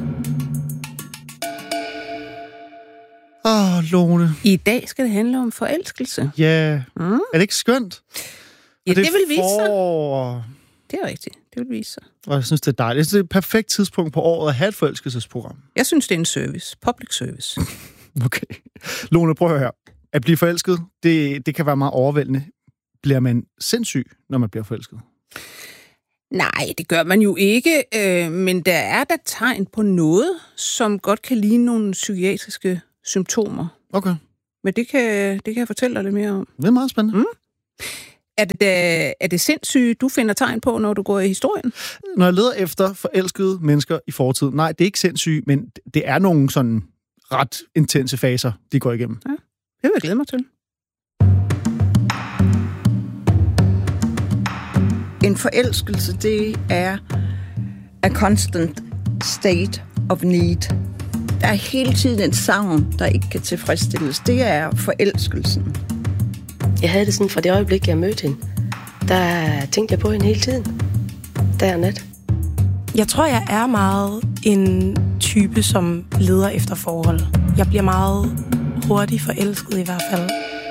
Åh, oh, Lone. I dag skal det handle om forelskelse. Ja, yeah. mm. Er det ikke skønt? Ja, det, det vil vise sig. For... Det er rigtigt, det vil vise sig. Og jeg synes, det er dejligt. Det er et perfekt tidspunkt på året at have et forelskelsesprogram. Jeg synes, det er en service. Public service. Okay. Lone, prøv at høre her. At blive forelsket, det, det kan være meget overvældende. Bliver man sindssyg, når man bliver forelsket? Nej, det gør man jo ikke, øh, men der er da tegn på noget, som godt kan ligne nogle psykiatriske symptomer. Okay. Men det kan, det kan jeg fortælle dig lidt mere om. Det er meget spændende. Mm. Er det, da, er det sindssygt, du finder tegn på, når du går i historien? Når jeg leder efter forelskede mennesker i fortiden, nej, det er ikke sindssygt, men det er nogle sådan ret intense faser, de går igennem. Ja, det vil jeg glæde mig til. En forelskelse, det er a constant state of need. Der er hele tiden en savn, der ikke kan tilfredsstilles. Det er forelskelsen. Jeg havde det sådan fra det øjeblik, jeg mødte hende. Der tænkte jeg på hende hele tiden. Dag og nat. Jeg tror, jeg er meget en type, som leder efter forhold. Jeg bliver meget hurtigt forelsket i hvert fald.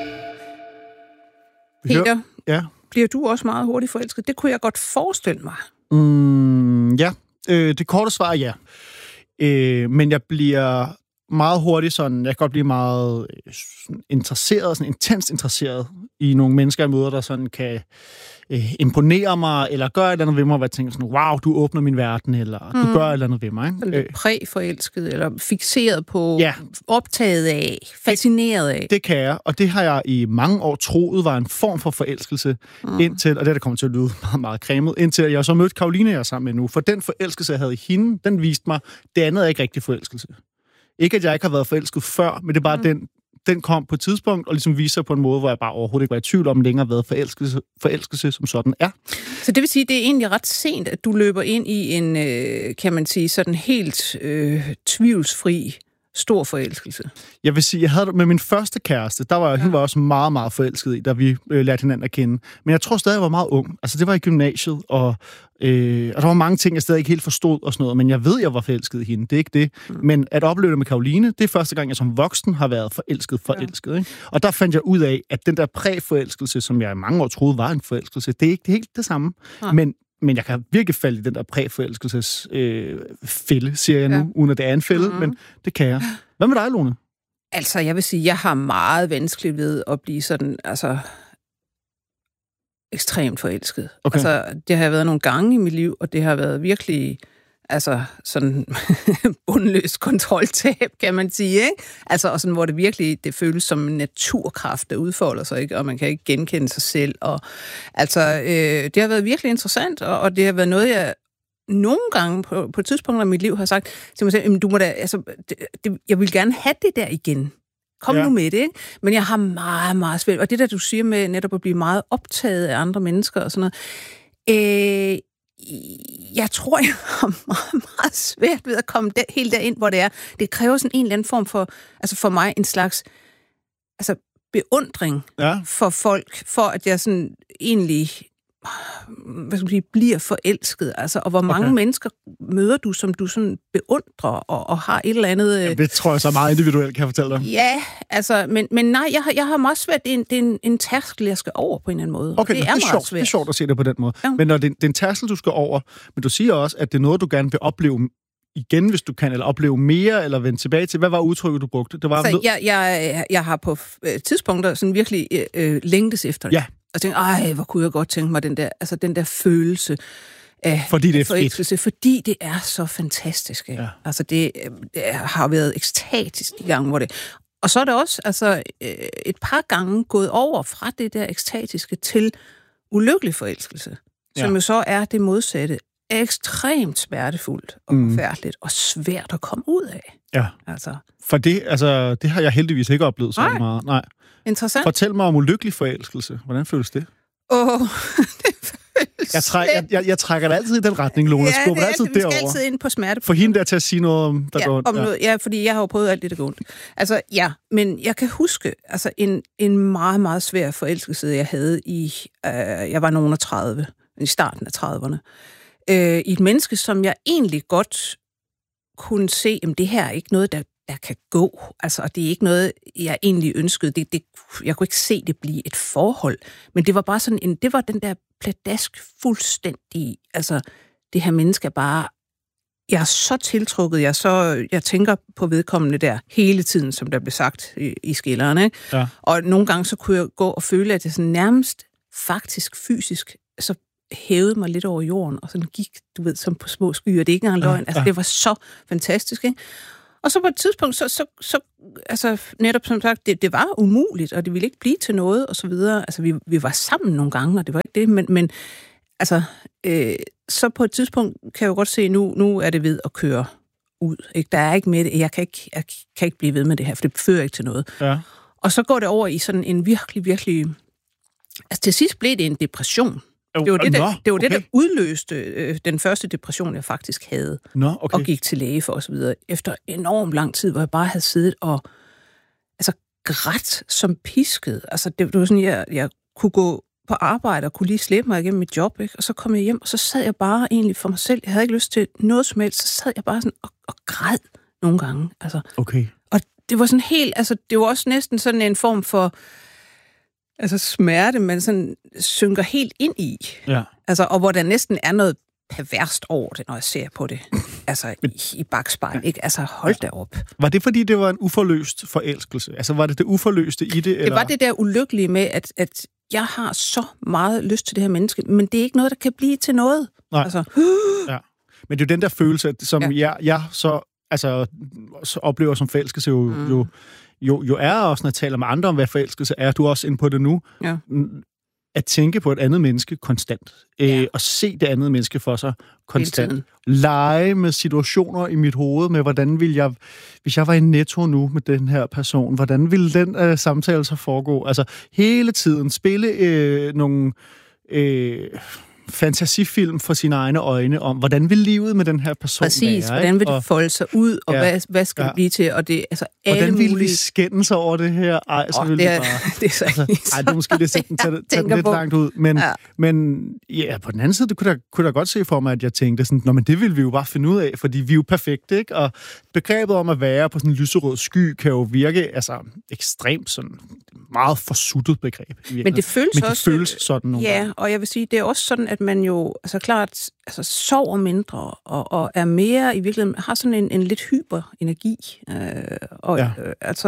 Peter, ja. Bliver du også meget hurtigt forelsket? Det kunne jeg godt forestille mig. Mm, ja, øh, det korte svar er ja. Øh, men jeg bliver meget hurtigt sådan, jeg kan godt blive meget øh, interesseret, sådan intenst interesseret i nogle mennesker, jeg møder, der sådan kan øh, imponere mig, eller gøre et eller andet ved mig, hvor jeg tænker sådan, wow, du åbner min verden, eller mm. du gør et eller andet ved mig. Ikke? Sådan lidt præforelsket, eller fixeret på, ja. Optaget af, fascineret af. Det, det kan jeg, og det har jeg i mange år troet var en form for forelskelse, mm. indtil, og det er der kommer til at lyde meget, meget cremet, indtil jeg så mødte Karoline, jeg er sammen med nu, for den forelskelse, jeg havde i hende, den viste mig, det andet er ikke rigtig forelskelse. Ikke, at jeg ikke har været forelsket før, men det er bare, mm. den, den kom på et tidspunkt, og ligesom viser på en måde, hvor jeg bare overhovedet ikke var i tvivl om, længere været forelskelse, forelskelse som sådan er. Så det vil sige, det er egentlig ret sent, at du løber ind i en, kan man sige, sådan helt øh, tvivlsfri stor forelskelse. Jeg vil sige, jeg havde med min første kæreste, der var jeg, ja. Hun var også meget, meget forelsket i, da vi øh, lærte hinanden at kende. Men jeg tror stadig, jeg var meget ung. Altså, det var i gymnasiet, og, øh, og der var mange ting, jeg stadig ikke helt forstod og sådan noget, men jeg ved, jeg var forelsket i hende. Det er ikke det. Mm. Men at opleve det med Karoline, det er første gang, jeg som voksen har været forelsket, forelsket. Ja. Ikke? Og der fandt jeg ud af, at den der præforelskelse, som jeg i mange år troede var en forelskelse, det er ikke det er helt det samme. Ja. Men Men jeg kan virkelig falde i den der præforelskelses øh, fælde, siger jeg nu, ja. Uden at det er en fælde, mm-hmm. men det kan jeg. Hvad med dig, Lone? Altså, jeg vil sige, jeg har meget vanskeligt ved at blive sådan, altså, ekstremt forelsket. Okay. Altså, det har været nogle gange i mit liv, og det har været virkelig, altså, sådan bundløst kontroltab, kan man sige, ikke? Altså, og sådan, hvor det virkelig, det føles som en naturkraft, der udfolder sig, ikke? Og man kan ikke genkende sig selv, og altså, øh, det har været virkelig interessant, og, og det har været noget, jeg nogle gange på, på et tidspunkt i mit liv har sagt til mig selv, du må da, altså, det, det, jeg vil gerne have det der igen. Kom ja. Nu med det, ikke? Men jeg har meget, meget svært. Og det der, du siger med netop at blive meget optaget af andre mennesker og sådan noget, øh, jeg tror, jeg har meget, meget svært ved at komme der, helt derind, hvor det er. Det kræver sådan en eller anden form for, altså for mig, en slags altså beundring ja. For folk, for at jeg sådan egentlig hvad skal man sige, bliver forelsket, altså, og hvor mange okay. mennesker møder du, som du sådan beundrer, og, og har et eller andet... Ja, det tror jeg så meget individuelt, kan jeg fortælle dig. Ja, altså, men, men nej, jeg har, jeg har meget svært, det er en, det er en, en tærskel, jeg skal over på en eller anden måde. Okay, det er, det er meget sjovt, svært. Det er sjovt at se det på den måde. Ja. Men når det, det er en tærskel, du skal over, men du siger også, at det er noget, du gerne vil opleve igen, hvis du kan, eller opleve mere, eller vende tilbage til. Hvad var udtrykket, du brugte? Det var så jeg, jeg, jeg har på tidspunkter sådan virkelig øh, længtes efter det. Ja. Og tænkte, ej, hvor kunne jeg godt tænke mig den der, altså den der følelse af fordi det er forelskelse, fordi det er så fantastisk. Ja. Altså det, det har været ekstatisk de gange, hvor det... Og så er det også altså, et par gange gået over fra det der ekstatiske til ulykkelig forelskelse, ja. Som jo så er det modsatte. Ekstremt smertefuldt og forfærdeligt, mm. og svært at komme ud af. Ja, altså. For det, altså, det har jeg heldigvis ikke oplevet så Nej. meget. Nej. Interessant. Fortæl mig om ulykkelig forelskelse. Hvordan føles det? Åh, oh, det føles jeg, træk, jeg, jeg, jeg trækker det altid i den retning, Lone. Jeg skubber ja, altid det, derover. Vi skal altid ind på smerte. For hende der til at sige noget om, der ja, går ondt. Om ja. Noget, ja, fordi jeg har jo prøvet alt det, der går ondt. Altså, ja, men jeg kan huske altså, en, en meget, meget svær forelskelse, jeg havde i... Øh, jeg var nogen af tredive, i starten af trediverne. Øh, i et menneske, som jeg egentlig godt kunne se, at det her er ikke noget, der, der kan gå. Altså, og det er ikke noget, jeg egentlig ønskede. Det, det, jeg kunne ikke se det blive et forhold. Men det var bare sådan en, det var den der pladask fuldstændig, altså, det her menneske er bare, jeg er så tiltrukket, jeg, så, jeg tænker på vedkommende der hele tiden, som der blev sagt i, i skilleren, ikke? Ja. Og nogle gange så kunne jeg gå og føle, at jeg sådan nærmest faktisk fysisk, så hævede mig lidt over jorden, og sådan gik, du ved, som på små skyer. Det er ikke engang løgn. Altså, det var så fantastisk, ikke? Og så på et tidspunkt, så, så, så altså, netop som sagt, det, det var umuligt, og det ville ikke blive til noget, og så videre. Altså, vi, vi var sammen nogle gange, og det var ikke det, men, men altså, øh, så på et tidspunkt kan jeg jo godt se, nu, nu er det ved at køre ud. Ikke? Der er ikke med det. Jeg kan ikke, jeg kan ikke blive ved med det her, for det fører ikke til noget. Ja. Og så går det over i sådan en virkelig, virkelig... Altså, til sidst blev det en depression. Det var det, der, Nå, det, var okay. det, der udløste øh, den første depression, jeg faktisk havde. Nå, okay. Og gik til læge for osv. Efter enormt lang tid, hvor jeg bare havde siddet og altså, grædt som pisket. Altså, det, det var sådan, jeg, jeg kunne gå på arbejde og kunne lige slæbe mig igennem mit job, ikke? Og så kom jeg hjem, og så sad jeg bare egentlig for mig selv. Jeg havde ikke lyst til noget som helst. Så sad jeg bare sådan og, og græd nogle gange. Altså. Okay. Og det var sådan helt... Altså, det var også næsten sådan en form for... Altså smerte, man sådan synker helt ind i. Ja. Altså, og hvor der næsten er noget perverst over det, når jeg ser på det. Altså i, i bagspejl, ikke? Altså hold da op. Var det, fordi det var en uforløst forelskelse? Altså var det det uforløste i det? Det eller? var det der ulykkelige med, at, at jeg har så meget lyst til det her menneske, men det er ikke noget, der kan blive til noget. Nej. Altså, ja. Men det er jo den der følelse, som ja. jeg, jeg så, altså, så oplever som forelskelse jo... Mm. jo Jo, jo er også, når jeg taler med andre om, hvad forelskelse er, du er også inde på det nu, ja. At tænke på et andet menneske konstant. Ja. Øh, og se det andet menneske for sig konstant. Lege med situationer i mit hoved, med hvordan vil jeg, hvis jeg var i Netto nu med den her person, hvordan ville den øh, samtale så foregå? Altså hele tiden spille øh, nogle... Øh, fantasifilm for sine egne øjne om, hvordan vil livet med den her person Præcis, være, hvordan vil det folde sig ud, og ja, hvad, hvad skal ja. det blive til, og det altså alle hvordan vil mulige... vi skændes over det her? Ej, så oh, vil det, det bare... det er så altså, ej, det er måske det sætte den, tage, tage den lidt på. langt ud, men, ja. men ja, på den anden side, det kunne da, kunne da godt se for mig, at jeg tænkte sådan, nå, men det vil vi jo bare finde ud af, fordi vi er jo perfekte, ikke? Og begrebet om at være på sådan en lyserød sky, kan jo virke altså ekstremt sådan meget forsuttet begreb. Men det føles men det også... føles sådan nogle Ja, gange. og jeg vil sige, det er også sådan, at man jo, altså klart, altså sover mindre, og, og er mere, i virkeligheden, har sådan en, en lidt hyper energi. Øh, og ja. øh, altså,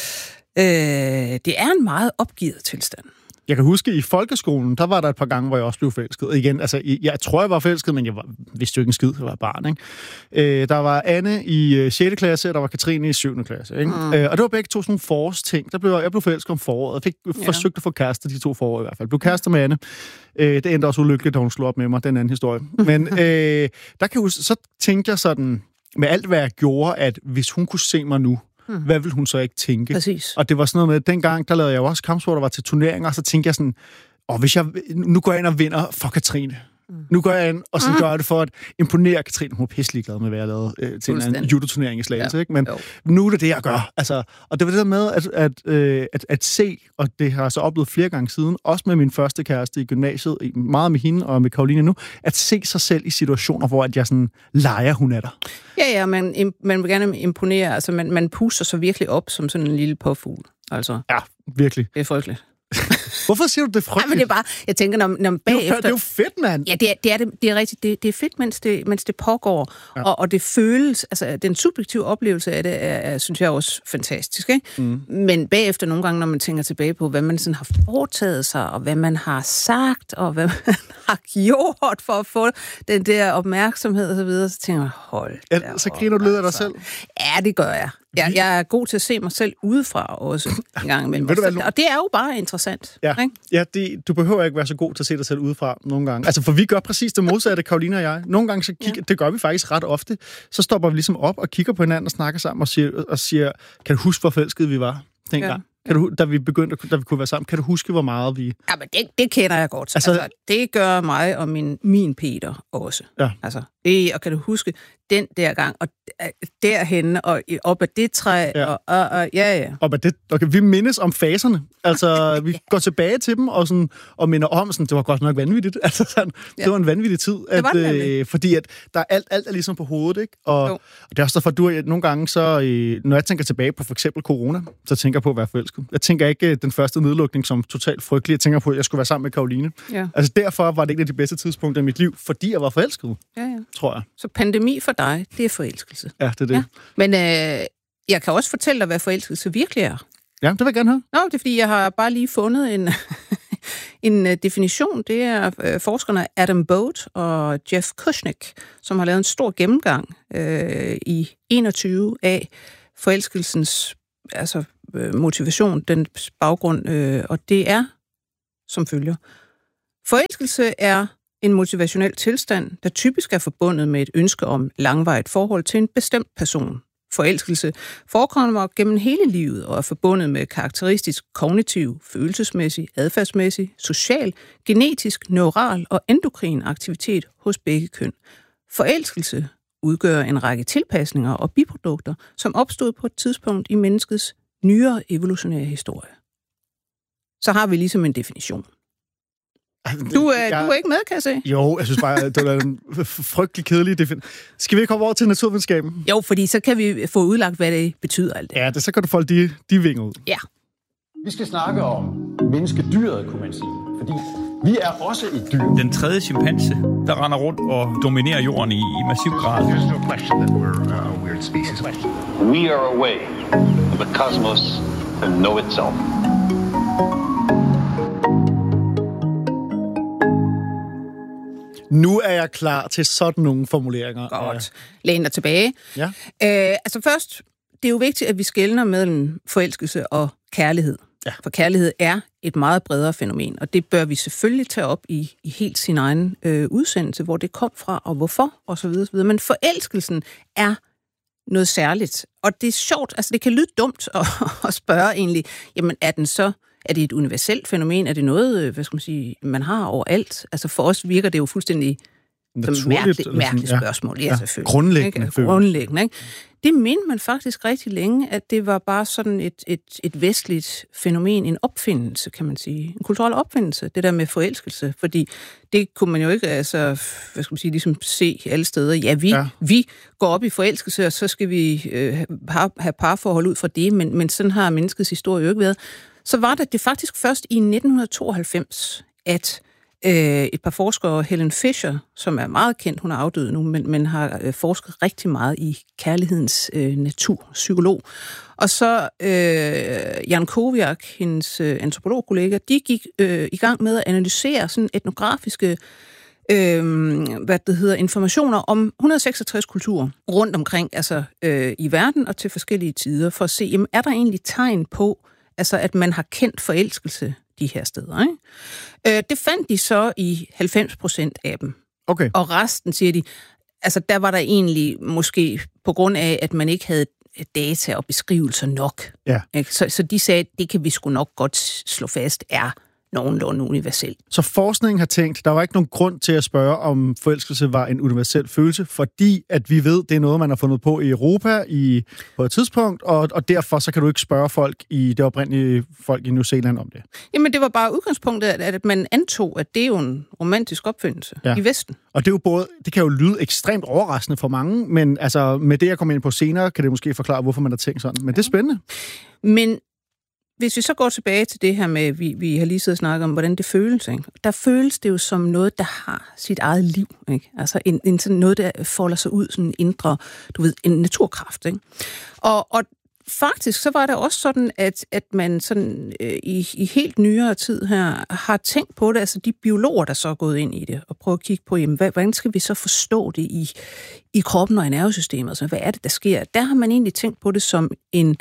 øh, det er en meget opgivet tilstand. Jeg kan huske, i folkeskolen, der var der et par gange, hvor jeg også blev forelsket. Og igen, altså, jeg tror, jeg var forelsket, men jeg var, vidste jo ikke en skid, jeg var barn, ikke? Øh, der var Anne i sjette klasse, og der var Katrine i syvende klasse, ikke? Mm. Øh, og det var begge to sådan nogle forårsting. Der blev, jeg blev forelsket om foråret. Jeg fik ja. forsøgt at få kæreste de to forår i hvert fald. Jeg blev kæreste med Anne. Øh, det endte også ulykkeligt, da hun slog op med mig, den anden historie. Men øh, der kan huske, så tænkte jeg sådan, med alt, hvad jeg gjorde, at hvis hun kunne se mig nu, Hmm. hvad vil hun så ikke tænke? Præcis. Og det var sådan noget med, dengang, der lavede jeg jo også kampsport, der var til turneringer, og så tænkte jeg sådan, åh, hvis jeg, nu går jeg ind og vinder for Katrine. Mm. Nu går jeg ind, og så mm. gør jeg det for at imponere Katrine. Hun er pisselig glad med, hvad jeg lavede øh, til en judo-turnering i Slagelse, ja. ikke? Men jo. nu er det det, jeg gør. Altså, og det var det der med at, at, øh, at, at se, og det har jeg så oplevet flere gange siden, også med min første kæreste i gymnasiet, meget med hende og med Karoline nu, at se sig selv i situationer, hvor at jeg sådan leger, hun er der. Ja, ja, man, man vil gerne imponere. Altså, man, man puster sig virkelig op som sådan en lille påfugl. Altså, ja, virkelig. Det er frygteligt. Hvorfor siger du det frygteligt? Ja, men det er bare, jeg tænker, når, når bagefter... Det er jo fedt, mand! Ja, det er, det er, det, det er rigtigt. Det, det er fedt, mens det, mens det pågår. Ja. Og, og det føles... Altså, den subjektive oplevelse af det, er, er, synes jeg også fantastisk, ikke? Mm. Men bagefter nogle gange, når man tænker tilbage på, hvad man sådan har foretaget sig, og hvad man har sagt, og hvad man har gjort for at få den der opmærksomhed og så videre, så tænker man, hold ja, så griner du lidt af dig selv? Ja, det gør jeg. Jeg, jeg er god til at se mig selv udefra også en gang imellem. Og det er jo bare interessant. Ja, ja det, du behøver ikke være så god til at se dig selv udefra nogle gange. Altså, for vi gør præcis det modsatte, Karoline og jeg. Nogle gange, så kigger, ja. det gør vi faktisk ret ofte, så stopper vi ligesom op og kigger på hinanden og snakker sammen og siger, og siger kan du huske, hvor forelskede vi var dengang? Ja. Kan du, da vi begyndte, da vi kunne være sammen, kan du huske, hvor meget vi... Ja, men det, det kender jeg godt. Altså, altså, det gør mig og min, min Peter også. Ja. Altså, det, og kan du huske, den der gang, og derhenne, og op ad det træ, ja. Og, og, og ja, ja. Op ad det, okay, vi mindes om faserne. Altså, vi går tilbage til dem, og, sådan, og minder om, sådan, det var godt nok vanvittigt. Altså, sådan, ja. Det var en vanvittig tid. At, øh, fordi at der er alt, alt er ligesom på hovedet, ikke? Og, og det er også derfor, at du nogle gange så, øh, når jeg tænker tilbage på for eksempel corona, så tænker jeg på at være forelsket. Jeg tænker ikke den første nedlukning som totalt frygtelig. Jeg tænker på, at jeg skulle være sammen med Karoline. Ja. Altså, derfor var det ikke de bedste tidspunkter i mit liv, fordi jeg var forelsket, ja, ja. tror jeg. Så pandemi for dig, det er forelskelse. Ja, det er det. Ja. Men øh, jeg kan også fortælle dig, hvad forelskelse virkelig er. Ja, det vil jeg gerne høre. Nå, det er fordi, jeg har bare lige fundet en, En uh, definition, det er uh, forskerne Adam Boat og Jeff Kushnick, som har lavet en stor gennemgang uh, i enogtyve af forelskelsens altså, uh, motivation, den baggrund, uh, og det er som følger. Forelskelse er en motivationel tilstand, der typisk er forbundet med et ønske om langvarigt forhold til en bestemt person. Forelskelse forekommer gennem hele livet og er forbundet med karakteristisk kognitiv, følelsesmæssig, adfærdsmæssig, social, genetisk, neural og endokrin aktivitet hos begge køn. Forelskelse udgør en række tilpasninger og biprodukter, som opstod på et tidspunkt i menneskets nyere evolutionære historie. Så har vi ligesom en definition. Du, øh, jeg, du er ikke med, kan jeg se? Jo, jeg synes bare, det er en frygtelig kedelig definition. Skal vi ikke hoppe over til naturvidenskaben? Jo, fordi så kan vi få udlagt, hvad det betyder alt det. Ja, det, så kan du folde de, de vinger ud. Ja. Vi skal snakke om menneskedyret, kunne man sige. Fordi vi er også et dyr. Den tredje chimpanse, der render rundt og dominerer jorden i, i massiv grad. There's no question that we're a weird species. We are a way for the cosmos to know itself. Nu er jeg klar til sådan nogle formuleringer. Godt. Læn dig tilbage. Ja. Øh, altså først, det er jo vigtigt, at vi skelner mellem forelskelse og kærlighed. Ja. For kærlighed er et meget bredere fænomen, og det bør vi selvfølgelig tage op i, i helt sin egen øh, udsendelse, hvor det kom fra, og hvorfor, og så videre, så videre. Men forelskelsen er noget særligt, og det er sjovt, altså det kan lyde dumt at, at spørge egentlig, jamen er den så, er det et universelt fænomen, er det noget, hvad skal man sige, man har overalt? Altså for os virker det jo fuldstændig som mærkeligt, mærkeligt spørgsmål. Ja, ja, selvfølgelig. Grundlæggende. Ikke? Grundlæggende, ikke? Det mente man faktisk rigtig længe, at det var bare sådan et, et, et vestligt fænomen, en opfindelse, kan man sige. En kulturel opfindelse, det der med forelskelse. Fordi det kunne man jo ikke, altså, hvad skal man sige, ligesom se alle steder. Ja, vi, ja. vi går op i forelskelse, og så skal vi øh, have, have parforhold ud fra det, men, men sådan har menneskets historie jo ikke været. Så var det, det faktisk først i nitten tooghalvfems, at øh, et par forskere, Helen Fisher, som er meget kendt, hun er afdød nu, men, men har øh, forsket rigtig meget i kærlighedens øh, natur, psykolog. Og så øh, Jan Kowiak, hendes øh, antropologkollega, de gik øh, i gang med at analysere sådan etnografiske øh, hvad det hedder, informationer om et hundrede og seksogtres kulturer rundt omkring, altså øh, i verden og til forskellige tider, for at se, jamen, er der egentlig tegn på, altså at man har kendt forelskelse de her steder, ikke? Øh, det fandt de så i halvfems procent af dem. Okay. Og resten, siger de, altså der var der egentlig måske på grund af, at man ikke havde data og beskrivelser nok. Ja. Ikke? Så, så de sagde, at det kan vi sgu nok godt slå fast er nogenlunde universelt. Så forskningen har tænkt, der var ikke nogen grund til at spørge, om forelskelse var en universel følelse, fordi at vi ved, det er noget, man har fundet på i Europa i, på et tidspunkt, og, og derfor så kan du ikke spørge folk i det oprindelige folk i New Zealand om det. Jamen, det var bare udgangspunktet, at man antog, at det er jo en romantisk opfindelse ja. i Vesten. Og det er jo både, det kan jo lyde ekstremt overraskende for mange, men altså med det, jeg kommer ind på senere, kan det måske forklare, hvorfor man har tænkt sådan. Men det er spændende. Men hvis vi så går tilbage til det her med, vi, vi har lige siddet og snakket om, hvordan det føles, ikke? Der føles det jo som noget, der har sit eget liv, ikke? Altså en, en sådan noget, der folder sig ud, sådan en indre, du ved, en naturkraft, ikke? Og, og faktisk så var det også sådan, at, at man sådan øh, i, i helt nyere tid her har tænkt på det, altså de biologer, der så er gået ind i det, og prøvet at kigge på, jamen, hvad, hvordan skal vi så forstå det i, i kroppen og i nervesystemet? Altså, hvad er det, der sker? Der har man egentlig tænkt på det som en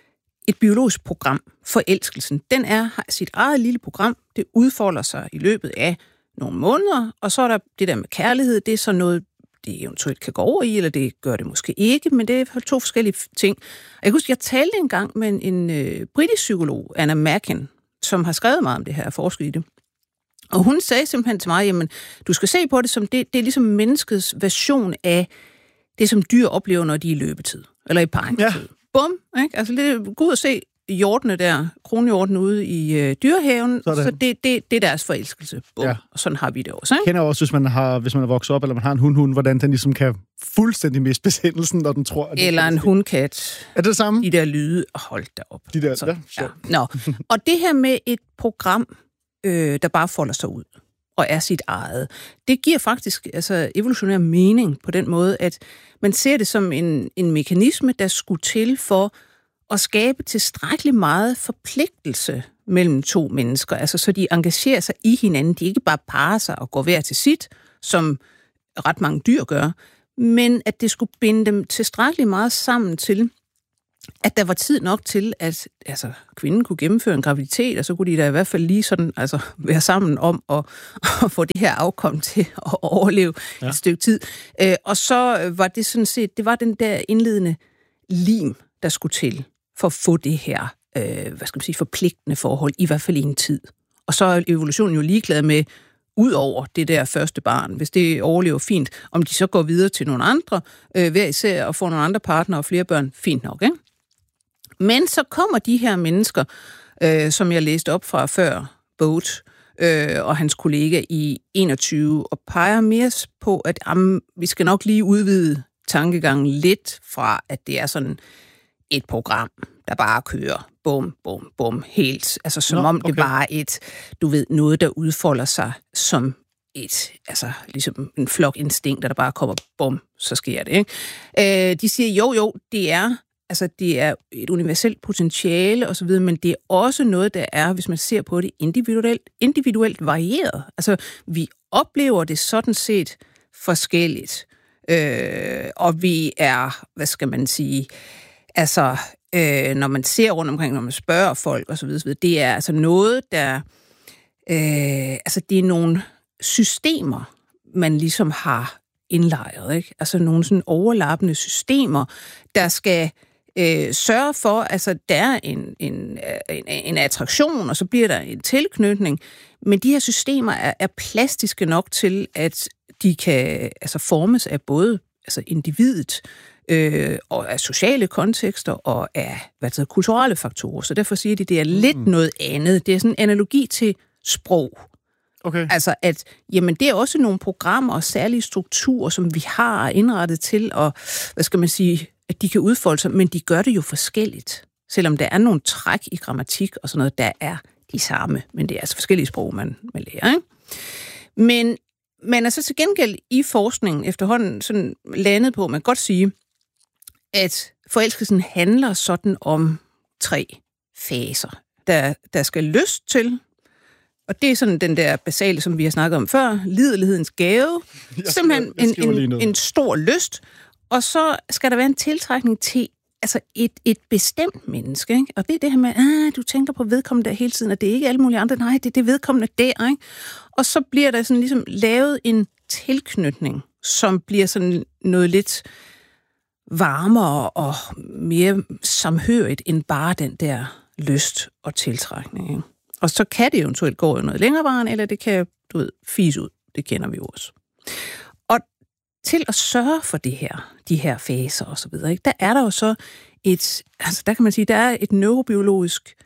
et biologisk program, forelskelsen. Den er, har sit eget lille program, det udfolder sig i løbet af nogle måneder, og så er der det der med kærlighed, det er så noget, det eventuelt kan gå over i, eller det gør det måske ikke, men det er to forskellige ting. Og jeg husker, jeg talte engang med en, en øh, britisk psykolog, Anna Mackin, som har skrevet meget om det her, forsket i det. Og hun sagde simpelthen til mig, jamen, du skal se på det som, det, det er ligesom menneskets version af det, som dyr oplever, når de er i løbetid, eller i paringstid. Ja. Bum, ikke? Altså, det, gå ud og se hjortene der, kronhjortene ude i øh, dyrehaven, sådan. Så det, det, det er deres forelskelse. Bum. Ja. Og sådan har vi det også, ikke? Jeg kender også, hvis man, har, hvis man er vokset op, eller man har en hund-hund, hvordan den ligesom kan fuldstændig miste besændelsen, når den tror... At eller en hundkat. Er det det samme? De der lyde, hold da op. De der, så, ja, ja. Nå. Og det her med et program, øh, der bare folder sig ud, og er sit eget, det giver faktisk altså, evolutionær mening på den måde, at man ser det som en, en mekanisme, der skulle til for at skabe tilstrækkeligt meget forpligtelse mellem to mennesker, altså så de engagerer sig i hinanden, de ikke bare parer sig og går hver til sit, som ret mange dyr gør, men at det skulle binde dem tilstrækkeligt meget sammen til, at der var tid nok til, at altså, kvinden kunne gennemføre en graviditet, og så kunne de da i hvert fald lige sådan, altså, være sammen om at, at få det her afkom til at overleve ja. et stykke tid. Øh, og så var det sådan set, det var den der indledende lim, der skulle til for at få det her, øh, hvad skal man sige, forpligtende forhold, i hvert fald i en tid. Og så er evolutionen jo ligeglad med, ud over det der første barn, hvis det overlever fint, om de så går videre til nogle andre, øh, hver især, og får nogle andre partnere og flere børn, fint nok, ikke? Men så kommer de her mennesker, øh, som jeg læste op fra før, Boat øh, og hans kollega i enogtyve, og peger mere på, at jamen, vi skal nok lige udvide tankegangen lidt fra, at det er sådan et program, der bare kører bum, bum, bum, helt. Altså som Nå, om okay. det bare er et, du ved, noget, der udfolder sig som et, altså ligesom en flokinstinkt, der bare kommer bum, så sker det, ikke? Øh, de siger, jo, jo, det er Altså, det er et universelt potentiale osv., men det er også noget, der er, hvis man ser på det, individuelt, individuelt varieret. Altså, vi oplever det sådan set forskelligt. Øh, og vi er, hvad skal man sige, altså, øh, når man ser rundt omkring, når man spørger folk osv., det er altså noget, der, øh, altså, det er nogle systemer, man ligesom har indlejret, ikke? Altså nogle sådan overlappende systemer, der skal øh, sørge for, altså der er en, en, en, en attraktion, og så bliver der en tilknytning, men de her systemer er, er plastiske nok til, at de kan altså formes af både altså individet, øh, og af sociale kontekster, og af hvad det hedder, kulturelle faktorer. Så derfor siger de, at det er lidt mm. noget andet. Det er sådan en analogi til sprog. Okay. Altså, at jamen, det er også nogle programmer og særlige strukturer, som vi har indrettet til, og hvad skal man sige, at de kan udfolde sig, men de gør det jo forskelligt. Selvom der er nogle træk i grammatik og sådan noget, der er de samme, men det er altså forskellige sprog, man, man lærer, ikke? Men, men altså til gengæld i forskningen efterhånden sådan landet på, man kan godt sige, at forelskelsen handler sådan om tre faser. Der, der skal lyst til, og det er sådan den der basale, som vi har snakket om før, liderlighedens gave. Simpelthen en, en, en stor lyst. Og så skal der være en tiltrækning til altså et, et bestemt menneske. Ikke? Og det er det her med, ah, du tænker på vedkommende der hele tiden, og det er ikke alle mulige andre. Nej, det er det vedkommende der. Ikke? Og så bliver der sådan ligesom lavet en tilknytning, som bliver sådan noget lidt varmere og mere samhørigt end bare den der lyst og tiltrækning. Ikke? Og så kan det eventuelt gå noget længerevarende, eller det kan, du ved, fise ud. Det kender vi jo også. Og til at sørge for det her, de her faser og så videre, ikke, der er der jo så et, altså der kan man sige, der er et neurobiologisk,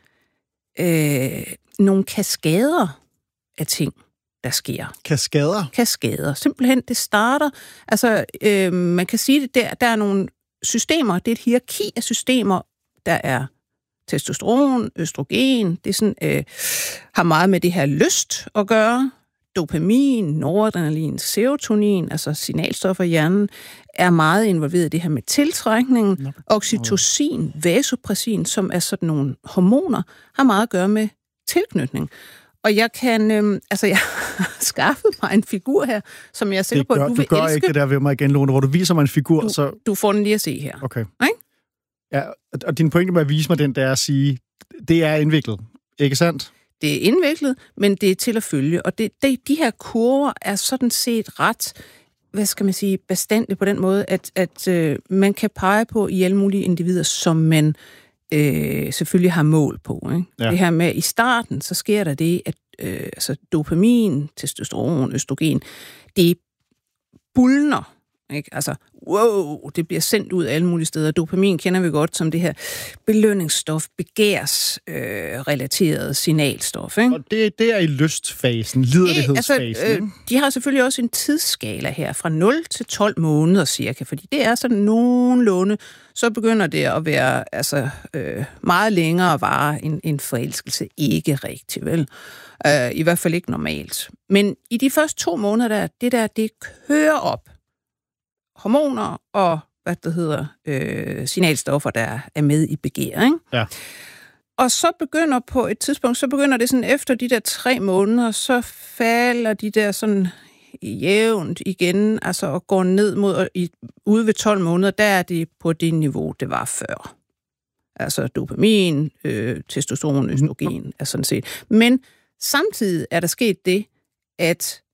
øh, nogle kaskader af ting, der sker. Kaskader? Kaskader. Simpelthen, det starter, altså øh, man kan sige det der, der er nogle systemer, det er et hierarki af systemer, der er testosteron, østrogen, det er sådan, øh, har meget med det her lyst at gøre. Dopamin, noradrenalin, serotonin, altså signalstoffer i hjernen, er meget involveret i det her med tiltrækningen. No. Oxytocin, vasopressin, som er sådan nogle hormoner, har meget at gøre med tilknytning. Og jeg kan, øh, altså jeg har skaffet mig en figur her, som jeg er sikker på, at du, du vil elske. Du gør ikke det der ved mig igen, Lone, hvor du viser mig en figur, du, så... Du får den lige at se her. Okay. Okay? Ja, og din pointe med at vise mig den, der er at sige, det er indviklet, ikke sandt? Det er indviklet, men det er til at følge. Og det, det, de her kurver er sådan set ret, hvad skal man sige, bestandte på den måde, at, at øh, man kan pege på i alle mulige individer, som man øh, selvfølgelig har mål på. Ikke? Ja. Det her med, i starten, så sker der det, at øh, altså dopamin, testosteron, østrogen, det bulner. Ikke? Altså, wow, det bliver sendt ud alle mulige steder. Dopamin kender vi godt som det her belønningsstof, begærs-relateret øh, signalstof. Ikke? Og det, det er i lystfasen, liderlighedsfasen. Altså, øh, de har selvfølgelig også en tidsskala her, fra nul til tolv måneder cirka, fordi det er sådan nogenlunde, så begynder det at være altså, øh, meget længere vare end en forelskelse. Ikke rigtigt, vel? Øh, I hvert fald ikke normalt. Men i de første to måneder, der, det der, det kører op. Hormoner og, hvad det hedder, øh, signalstoffer, der er med i begær, ikke? Ja. Og så begynder på et tidspunkt, så begynder det sådan efter de der tre måneder, så falder de der sådan jævnt igen, altså og går ned mod, og i, ude ved tolv måneder, der er det på det niveau, det var før. Altså dopamin, øh, testosteron, østrogen, er sådan set. Men samtidig er der sket det, at